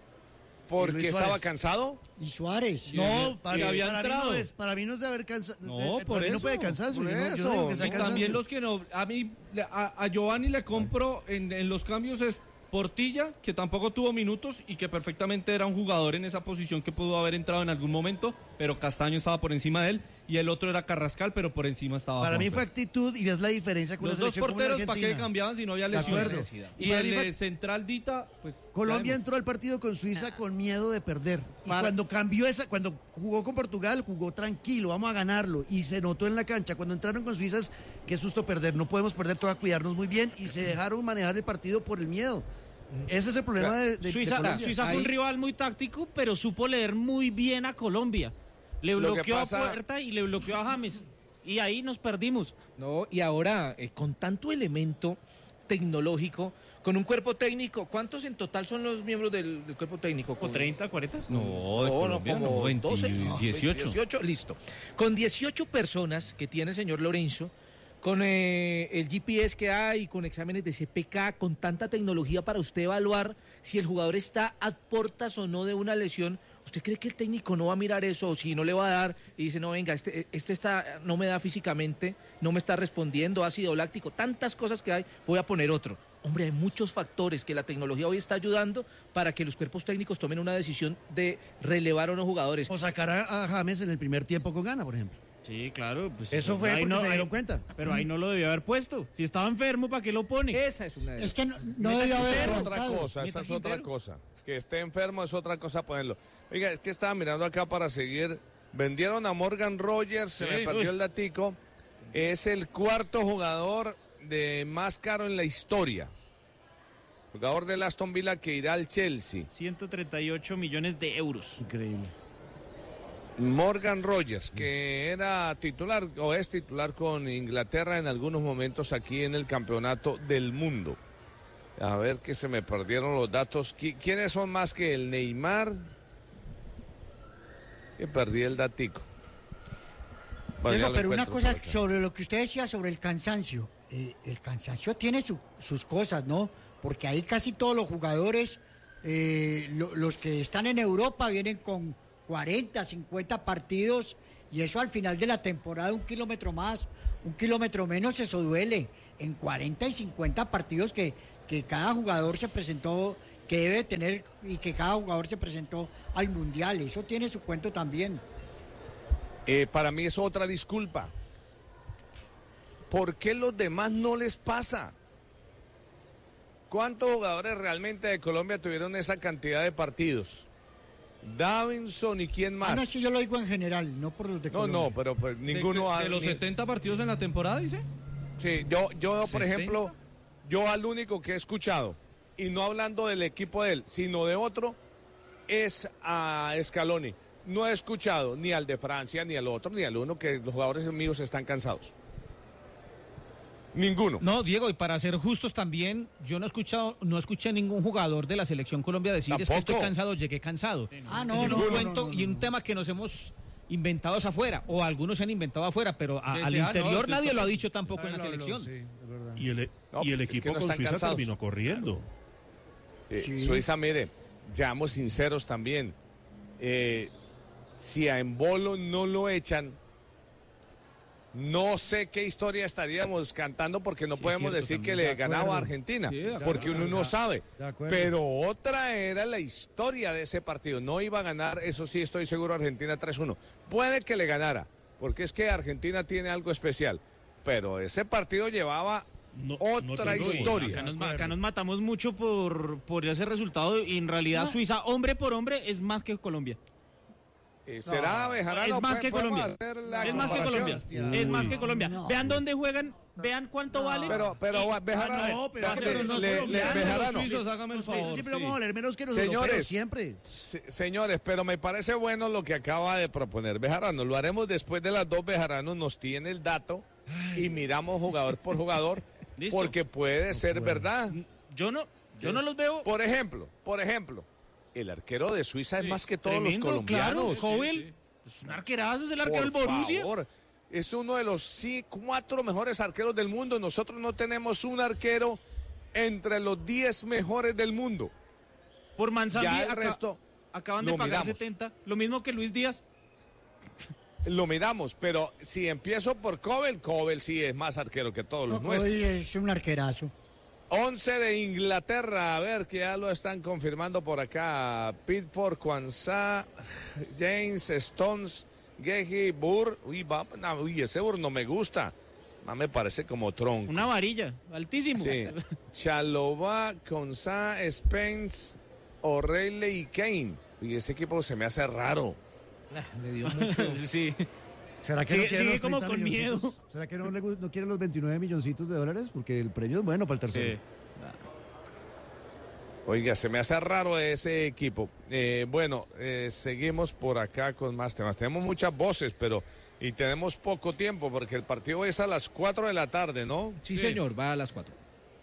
Y porque Luis estaba Suárez. cansado. Y Suárez. No, para, que había para mí entrado. no es, para mí no es de haber cansado. No, por no eso, puede cansancio. por Yo, no- yo no eso. digo que sea Y cansancio. también los que no, a mí, le- a, a Giovanni le compro en, en los cambios es Portilla, que tampoco tuvo minutos y que perfectamente era un jugador en esa posición que pudo haber entrado en algún momento, pero Castaño estaba por encima de él y el otro era Carrascal, pero por encima estaba Para mí Juanfer. fue actitud y ves la diferencia con Los la dos selección como la porteros, ¿para qué Argentina. cambiaban si no había De lesiones? acuerdo. Y Para el mí fue- de central Dita, pues... Colombia ya entró al partido con Suiza con miedo de perder. Y Para- cuando cambió esa, cuando jugó con Portugal, jugó tranquilo, vamos a ganarlo. Y se notó en la cancha. Cuando entraron con Suiza, es, qué susto perder. No podemos perder, toca cuidarnos muy bien. Y se dejaron manejar el partido por el miedo. Ese es el problema de, de- de Suiza, Colombia. Suiza fue Ahí- un rival muy táctico, pero supo leer muy bien a Colombia. Le Lo que bloqueó pasa- a Puerta y le bloqueó a James. Y ahí nos perdimos. No, y ahora, eh, con tanto elemento tecnológico, con un cuerpo técnico, ¿cuántos en total son los miembros del, del cuerpo técnico? ¿O Con- treinta, cuarenta? No, de No, no, Colombia como no, veinte, doce, dieciocho. dieciocho, listo. Con dieciocho personas que tiene el señor Lorenzo, con eh, el G P S que hay, con exámenes de C P K, con tanta tecnología para usted evaluar si el jugador está a portas o no de una lesión, ¿usted cree que el técnico no va a mirar eso? O si no le va a dar y dice, no, venga, este, este está, no me da físicamente, no me está respondiendo, ácido láctico, tantas cosas que hay, voy a poner otro. Hombre, hay muchos factores que la tecnología hoy está ayudando para que los cuerpos técnicos tomen una decisión de relevar a unos jugadores. O sacar a, a James en el primer tiempo con gana, por ejemplo. Sí, claro. Pues, Eso fue ahí porque no- se ahí- dieron cuenta. Pero ahí no lo debió haber puesto. Si estaba enfermo, ¿para qué lo pone? Esa es una de Es que no, no Meta debe haber Esa es Quintero. otra arrancado. cosa, esa Meta es otra Quintero. cosa. Que esté enfermo es otra cosa ponerlo. Oiga, es que estaba mirando acá para seguir. Vendieron a Morgan Rogers, se Sí, me perdió uy. el datico. Es el cuarto jugador de más caro en la historia. Jugador del Aston Villa que irá al Chelsea. ciento treinta y ocho millones de euros. Increíble. Morgan Rogers, que era titular o es titular con Inglaterra en algunos momentos aquí en el Campeonato del Mundo. A ver que se me perdieron los datos. ¿Qui- ¿Quiénes son más que el Neymar? Que perdí el datico. Bueno, Diego, ya lo pero una encuentro cosa por acá. sobre lo que usted decía sobre el cansancio. Eh, el cansancio tiene su- sus cosas, ¿no? Porque ahí casi todos los jugadores, eh, lo- los que están en Europa vienen con cuarenta, cincuenta partidos y eso al final de la temporada, un kilómetro más, un kilómetro menos, eso duele. En cuarenta y cincuenta partidos que, que cada jugador se presentó, que debe tener y que cada jugador se presentó al Mundial. Eso tiene su cuento también. Eh, para mí es otra disculpa. ¿Por qué los demás no les pasa? ¿Cuántos jugadores realmente de Colombia tuvieron esa cantidad de partidos? Davinson y quién más. Ah, no, es que yo lo digo en general, no por los de No, Colombia. no, pero pues ninguno de, ha... de los ni- setenta partidos en la temporada, dice. Sí, yo, yo por ¿setenta? ejemplo, yo al único que he escuchado, y no hablando del equipo de él, sino de otro, es a Scaloni. No he escuchado ni al de Francia, ni al otro, ni al uno, que los jugadores míos están cansados. Ninguno. No, Diego, y para ser justos también, yo no he escuchado, no escuché a ningún jugador de la selección Colombia decir es que Tampoco. estoy cansado, llegué cansado. Ah, no, Ese es no, un no, cuento no, no, y un no. tema que nos hemos inventado afuera, o algunos se han inventado afuera, pero a- Sí, al sí, ah, interior no, nadie esto- lo ha dicho tampoco en la selección. Y el, No, y el es que equipo no con están Suiza cansados. terminó corriendo. Eh, Sí. Suiza, mire, seamos sinceros también. Eh, si a Embolo no lo echan, no sé qué historia estaríamos cantando porque no Sí, podemos cierto, decir que también. le De ganaba acuerdo. a Argentina, Sí, de acuerdo. porque uno no sabe. De acuerdo. Pero otra era la historia de ese partido. No iba a ganar, eso sí estoy seguro, Argentina tres uno. Puede que le ganara, porque es que Argentina tiene algo especial. Pero ese partido llevaba No- otra no tengo historia. Acá nos, acá nos matamos mucho por, por ese resultado y en realidad No. Suiza, hombre por hombre, es más que Colombia. Eh, ¿Será Bejarano? es más que ¿Podemos Colombia. hacer la Es más que comparación? Colombia. Es más que Colombia. no. Vean dónde juegan, vean cuánto vale. Pero, pero, Bejarano, Ah, no, pero, le- pero no le- le- colombianos, Bejarano. Los suizos, hágame el Ustedes favor. siempre sí. vamos a valer menos que los Señores. europeos, siempre. Se- señores, pero me parece bueno lo que acaba de proponer Bejarano. Lo haremos después de las dos. Bejarano nos tiene el dato y miramos jugador por jugador Listo. porque puede ser verdad. Yo no, yo no los veo. Por ejemplo, por ejemplo, el arquero de Suiza es más que todos Tremendo, los colombianos. Claro, Jovel, es un arquerazo, es el arquero Por del Borussia. favor, es uno de los sí, cuatro mejores arqueros del mundo. Nosotros no tenemos un arquero entre los diez mejores del mundo. Por Manzanti Ya el aca- resto acaban de lo pagar miramos. setenta, lo mismo que Luis Díaz. Lo miramos, pero si empiezo por Cobel, Cobel sí es más arquero que todos los No, nuestros. hoy es un arquerazo. once de Inglaterra, a ver que ya lo están confirmando por acá. Pitford, Kwanzaa, James, Stones, Gehi, Burr. Uy, va, no, uy, ese Burr no me gusta. Más me parece como tronco. Una varilla, altísimo. Sí. Chalobah, Kwanzaa, Spence, O'Reilly y Kane. Y ese equipo se me hace raro. Le dio mucho. sí. ¿Será que Sigue- no quieren sigue los como treinta con milloncitos? miedo. ¿Será que no, le, gu- no quieren los veintinueve milloncitos de dólares? Porque el premio es bueno para el tercero. Sí. Oiga, se me hace raro ese equipo. Eh, bueno, eh, seguimos por acá con más temas. Tenemos muchas voces, pero y tenemos poco tiempo porque el partido es a las cuatro de la tarde, ¿no? Sí, señor, va a las cuatro.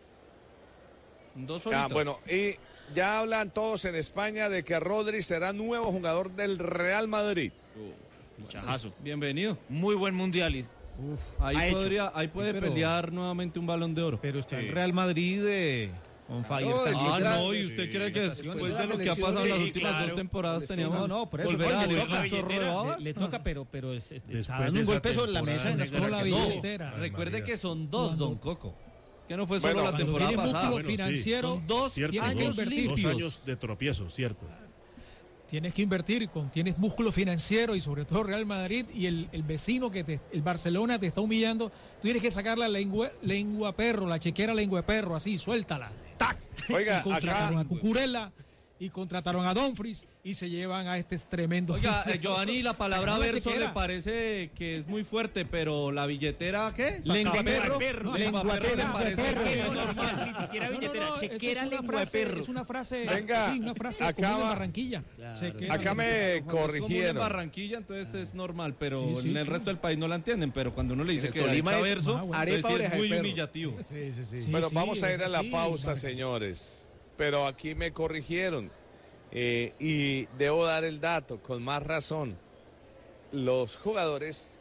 Dos Ah, horitas. bueno, y ya hablan todos en España de que Rodri será nuevo jugador del Real Madrid. Fichajazo. Bienvenido. Muy buen mundial. y- ha Ahí, hecho. podría, ahí puede Pero- pelear nuevamente un balón de oro. Pero está Sí. el Real Madrid de on fire No, también. Ah, Literal, no, y sí, usted sí, cree que sí, después sí, de lo que ha sí, pasado en las sí, últimas claro. dos temporadas Sí, teníamos no, no, por eso, volver oye, a le salir toca con chorro de billetera, babas. Le, le toca, pero, pero es- es- Después está de dando un esa golpe sobre la mesa en temporada las negra la que No, tuvo. billetera. Ay, recuerde María. que son dos, Cuando- don Coco. Es que no fue Bueno, solo la cuando temporada Tiene pasada. músculo bueno, sí. financiero, Son dos Cierto, tienes que años dos, invertir. dos limpios. años de tropiezo, cierto. tienes que invertir, con, tienes músculo financiero y sobre todo Real Madrid y el, el vecino que te, el Barcelona te está humillando, tú tienes que sacar la lengua, lengua perro, la chequera lengua de perro, así, suéltala. ¡Tac! Oiga, y contrataron acá- a Cucurella y contrataron a Dumfries y se llevan a este tremendo. Oiga, eh, Giovanni, la palabra Sacó la verso chequera. le parece que es muy fuerte, pero la billetera, ¿qué? Lengua Saca perro. perro. No, Lengua lengua perro le perro. parece Perro. que es No, no, normal. no, ni siquiera No, no, billetera, no, eso chequera es una lengua de frase, perro. es una frase, Venga, sí, una frase acá común en va- Barranquilla. Chequera Acá lengua me Cuando es común en corrigieron. Barranquilla, entonces es normal, pero Sí, sí, en el sí. resto del país no la entienden. Pero cuando uno le dice En que el Tolima echa es verso, más bueno. entonces Arepa, sí es oreja de muy perro. humillativo. Sí, sí, sí. Sí, Bueno, sí, vamos a es ir a la así, pausa, Vargas. señores. Pero aquí me corrigieron. Eh, y debo dar el dato con más razón. Los jugadores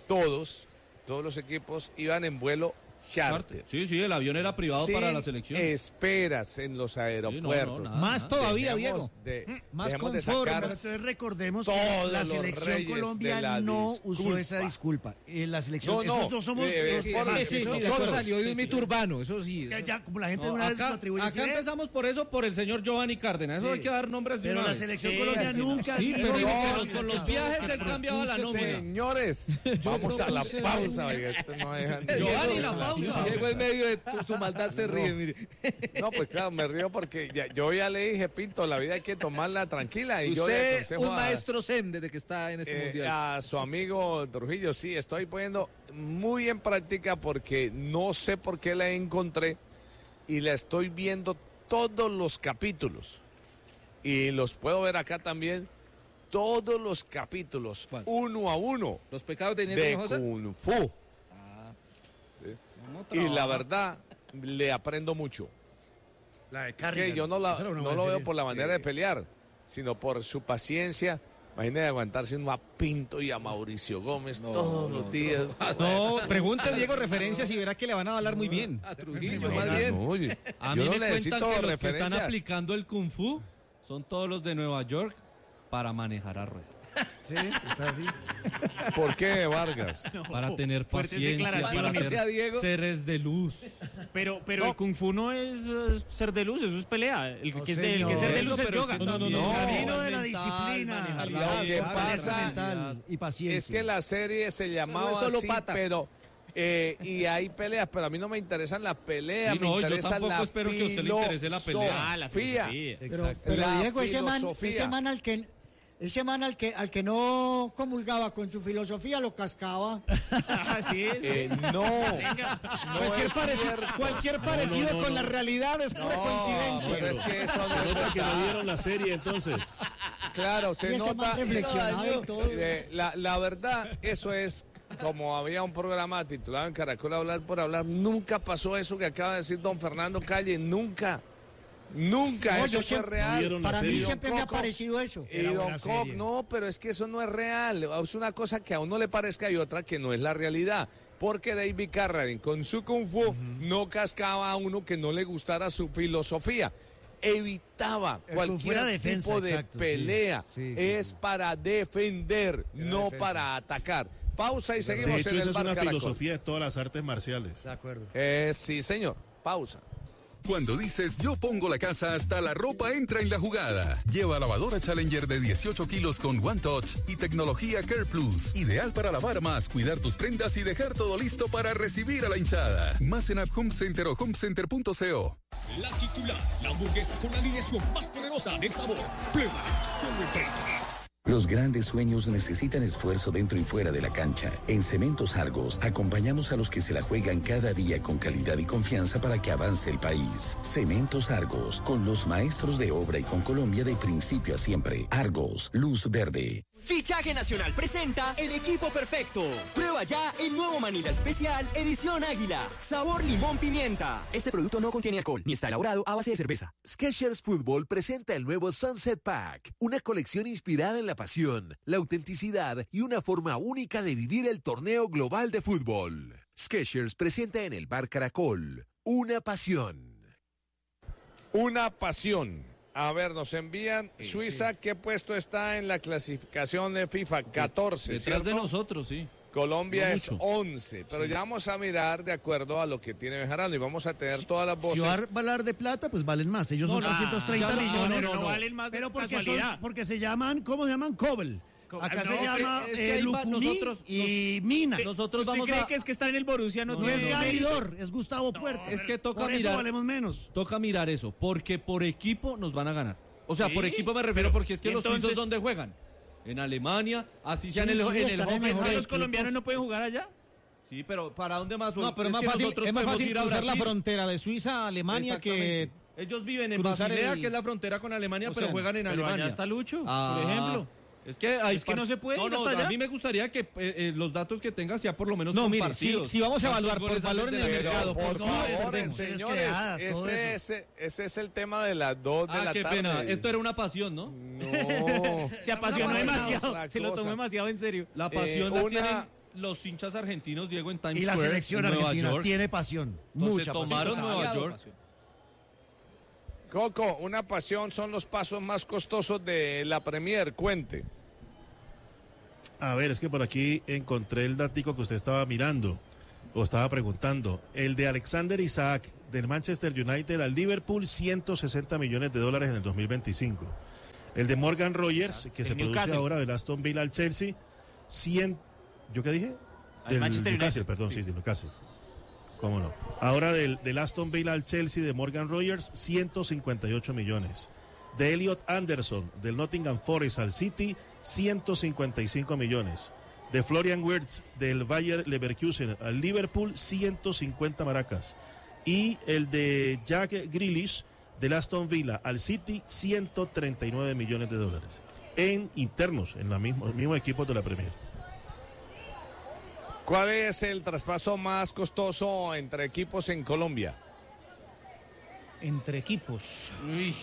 todos, todos los equipos iban en vuelo charter. Sí, sí, el avión era privado Sin para la selección. esperas en los aeropuertos. Sí, no, no, nada, Más nada. todavía, Dejemos Diego. de, Más dejemos de confort. sacar Pero entonces recordemos todos que la los selección reyes Colombia de la no usó disculpa. esa disculpa. Eh, la selección, No, no, esos no somos eh, los sí, por- sí, Sí, sí, sí, nosotros. eso salió de un mito urbano, eso sí. que eso- ya, como la gente de No, una vez lo acá atribuye. acá ¿sí ve? empezamos por eso, por el señor Giovanni Cárdenas. Eso Sí. hay que dar nombres de Pero una la vez. selección Sí, Colombia así nunca Sí, dijo pero que digo no, que los- con los viajes él cambiaba la nómina. Señores, vamos a la propuse pausa. Oiga, esto no dejan de- Giovanni, la pausa. Diego en medio de tu- su maldad se No. ríe, mire. No, pues claro, me río porque ya- yo ya le dije, Pinto, la vida hay que tomarla tranquila. Y yo le Usted, aconsejo un a- maestro SEM desde que está en este eh, mundial. a su amigo Trujillo, sí, estoy poniendo muy en práctica porque no sé por qué la encontré y la estoy viendo todos los capítulos. Y los puedo ver acá también, todos los capítulos, ¿Cuál? uno a uno, Los pecados de Inés de Hinojosa. Kung Fu. No Y la trabaja. verdad, le aprendo mucho. La de Que yo no, la- Esa era una no buena lo veo serie. por la manera de pelear, sino por su paciencia. Imagínate aguantarse uno a Pinto y a Mauricio Gómez todos los días. No, pregunte Diego referencias y verá que le van a hablar muy bien. A Trujillo, No, más bien. no, oye, A yo mí no me cuentan necesito que los que están referencias. aplicando el Kung Fu son todos los de Nueva York para manejar a rueda. Sí, está así. ¿Por qué, Vargas? Para tener fuertes paciencia, para declaraciones. Sea ser Diego. seres de luz. Pero, pero el Kung Fu no es eh, ser de luz, eso es pelea. El, No, que, es de- el que es señor. ser de luz Eso, es pero es yoga. que No, no, no. también- no. El No, camino de la mental, disciplina, manejar la la vida. fortaleza pasa- mental y paciencia. Es que la serie se llamaba no es solo así, pata. pero... eh, y hay peleas, pero a mí no me interesan las peleas, Sí, me no, yo interesa tampoco la espero que a usted le interese la pelea. Ah, la filosofía. filosofía. Pero, pero La Diego, ese man, filosofía. ese man al que ese man al que al que no comulgaba con su filosofía lo cascaba. Así es. Eh, no, Venga. no Cualquier, es parecido, cierto. cualquier parecido no, no, con no. la realidad es pura No, coincidencia. pero es que eso no Se es nota que no verdad. vieron la serie entonces. Claro, Y se ese nota. man reflexionaba y todo. Eh, la, la verdad, eso es como había un programa titulado en Caracol Hablar por Hablar. Nunca pasó eso que acaba de decir don Fernando Calle. Nunca. Nunca. No, eso yo fue siempre- real. vieron la Para mí serie. siempre me ha Coco. parecido eso. Y Era don buena Coc, serie. no, pero es que eso no es real. Es una cosa que a uno le parezca y otra que no es la realidad. Porque David Carradine con su Kung Fu no cascaba a uno que no le gustara su filosofía. Evitaba El Kung Fu cualquier era defensa, tipo de exacto, sí. pelea. Sí, sí, es sí. para defender, Era no defensa. para atacar. Pausa y De seguimos hecho, en esa el es Bar una Caracol. filosofía de todas las artes marciales. De acuerdo. Eh, sí, señor. Pausa. Cuando dices yo pongo la casa, hasta la ropa entra en la jugada. Lleva lavadora Challenger de dieciocho kilos con One Touch y tecnología Care Plus. Ideal para lavar más, cuidar tus prendas y dejar todo listo para recibir a la hinchada. Más en App Home Center o homecenter punto co. La titular, la hamburguesa con la alineación más poderosa del sabor. Pruébala, solo en Presto. Los grandes sueños necesitan esfuerzo dentro y fuera de la cancha. En Cementos Argos acompañamos a los que se la juegan cada día con calidad y confianza para que avance el país. Cementos Argos, con los maestros de obra y con Colombia de principio a siempre. Argos, luz verde. Fichaje Nacional presenta el equipo perfecto. Prueba ya el nuevo Manila Especial Edición Águila. Sabor limón pimienta. Este producto no contiene alcohol ni está elaborado a base de cerveza. Skechers Fútbol presenta el nuevo Sunset Pack, una colección inspirada en la pasión, la autenticidad y una forma única de vivir el torneo global de fútbol. Skechers presenta en el Bar Caracol una pasión. Una pasión. A ver, nos envían Suiza, ¿qué puesto está en la clasificación de FIFA? catorce, Detrás de ¿cierto? nosotros, sí. Colombia No es mucho. once, pero ya vamos a mirar de acuerdo a lo que tiene Bejarano y vamos a tener todas las Si voces. va a hablar de plata, pues valen más. Ellos No, son no, doscientos treinta ya no, millones. no, no, no, valen más de Pero porque, son, casualidad. porque se llaman, ¿cómo se llaman? Cobel. Acá No, se llama es que eh, ahí va- Lucumí nosotros- y Mina. Nosotros ¿Usted vamos cree a... que es que está en el Borussia? No, No, tiene es mérito. Gavidor, es Gustavo Puerta. Es que toca Por eso mirar, valemos menos. toca mirar eso, porque por equipo nos van a ganar. O sea, Sí, por equipo me refiero porque es que ¿y los entonces? suizos ¿dónde juegan? En Alemania, así sea Sí, en el, sí, en el están en Hoffenheim. mejores ¿Los equipos. colombianos no pueden jugar allá? Sí, pero ¿para dónde más? No, pero es Es más que fácil, nosotros es más podemos fácil ir a cruzar la Brasil. frontera de Suiza a Alemania que Exactamente. Ellos viven en cruzar Basilea, el- que es la frontera con Alemania, o pero sea, juegan en Pero Alemania. allá está Lucho, Ah, por ejemplo. Es que, hay Es que par- no se puede No, ir no, hasta allá. a mí me gustaría que eh, eh, los datos que tengas sea por lo menos No, mire, compartidos. si- si vamos a ¿Cuántos evaluar por goles valor hacen en de el la liga? mercado, Por no, favor, perdemos, tienes señores, creadas, todo ese, eso. ese, ese es el tema de las dos de Ah, la qué tarde. pena. Esto era una pasión, ¿no? No. Se apasionó Otra demasiado, cosa. se lo tomó demasiado en serio. La pasión Eh, la una, tienen los hinchas argentinos, Diego, en Times Y la Square, selección en Nueva argentina York. tiene pasión, Entonces mucha pasión. tomaron Nueva Demasiado York. pasión. Coco, una pasión son los pasos más costosos de la Premier, cuente. A ver, es que por aquí encontré el datico que usted estaba mirando o estaba preguntando. El de Alexander Isaac del Manchester United al Liverpool, ciento sesenta millones de dólares en el dos mil veinticinco. El de Morgan Rogers, que el se produce Newcastle. ahora del Aston Villa al Chelsea, cien... ¿Yo qué dije? Al Del Manchester Newcastle, United, perdón, sí. sí, sí, Newcastle. ¿Cómo no? Ahora del, del Aston Villa al Chelsea de Morgan Rogers, ciento cincuenta y ocho millones. De Elliot Anderson del Nottingham Forest al City, ciento cincuenta y cinco millones. De Florian Wirtz del Bayer Leverkusen al Liverpool, ciento cincuenta maracas. Y el de Jack Grealish del Aston Villa al City, ciento treinta y nueve millones de dólares. En internos, en la mismo, el mismo equipo de la Premier. ¿Cuál es el traspaso más costoso entre equipos en Colombia? Entre equipos. Uy.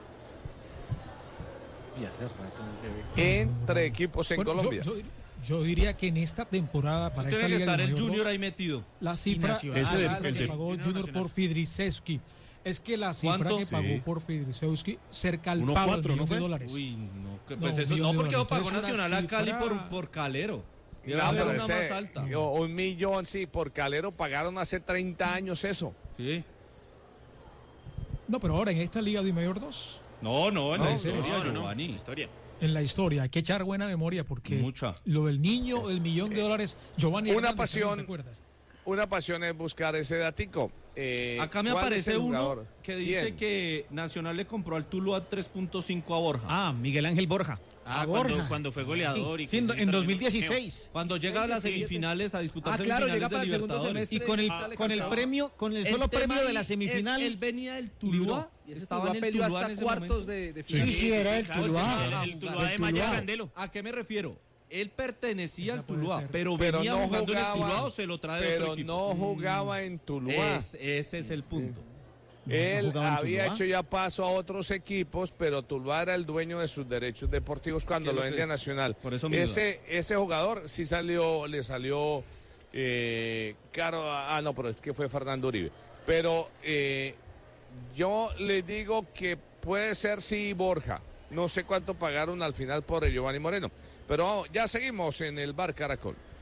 Y hace rato no se ve. Entre equipos en Bueno, yo- Colombia. Yo, yo diría que en esta temporada para esta Tiene que Liga estar de el Mayor Junior dos, ahí metido. la cifra, Nacional. Ese la del- cifra el que del- pagó Junior Junior Nacional. por Fidrisewski es que la cifra ¿Cuánto? que pagó Sí. por Fidrisewski cerca al Uno pago cuatro, del ¿no millón de fue? dólares. Uy, no, que- No, pues un eso, millón no, de porque lo dólares. pagó Entonces, Nacional una a Cali cifra- por, por Calero. Debe No, haber pero una ese- más alta. o- un millón, sí, por Calero pagaron hace treinta años eso. Sí. No, pero ahora en esta Liga de Mayor dos, No, no, en la No, historia, no, no, no. Giovanni. Historia. en la historia, hay que echar buena memoria porque Mucha. lo del niño, el millón de dólares, Giovanni Una Hernández, pasión. ¿te acuerdas? Una pasión es buscar ese datico. Eh, Acá me ¿cuál es aparece el uno jugador? que dice ¿Quién? que Nacional le compró al Tuluá tres punto cinco a Borja. Ah, Miguel Ángel Borja. Ah, cuando, Borja. cuando fue goleador. y Sí, que en, se en terminó dos mil dieciséis. Cuando llega a las semifinales, a disputar Ah, claro, semifinales llega para de el segundo Libertadores. semestre. Y con el, sale con el campeón. premio, con el El solo tema premio de ahí la es, semifinal. él venía del libró. Tuluá. Y ese Estaba Tuluá en el peleó Tuluá en hasta ese cuartos momento. de, de Sí, final. sí, era el claro, Tuluá. El, el Tuluá El de Maya Tuluá. Candelo. ¿A qué me refiero? Él pertenecía Esa al puede Tuluá, ser. pero, Pero venía no jugando en el jugaba- Tuluá o se lo trae de Pero otro equipo. no jugaba en Tuluá. Es- ese es el punto. Él jugaba en había Tuluá. hecho ya paso a otros equipos, pero Tuluá era el dueño de sus derechos deportivos cuando ¿Qué es lo lo que vendía a es? Nacional. Por eso mi ese, ese jugador sí salió, le salió eh, caro. a- Ah, no, pero es que fue Fernando Uribe. Pero eh, yo le digo que puede ser sí Borja. No sé cuánto pagaron al final por el Giovanni Moreno. Pero vamos, ya seguimos en el Bar Caracol.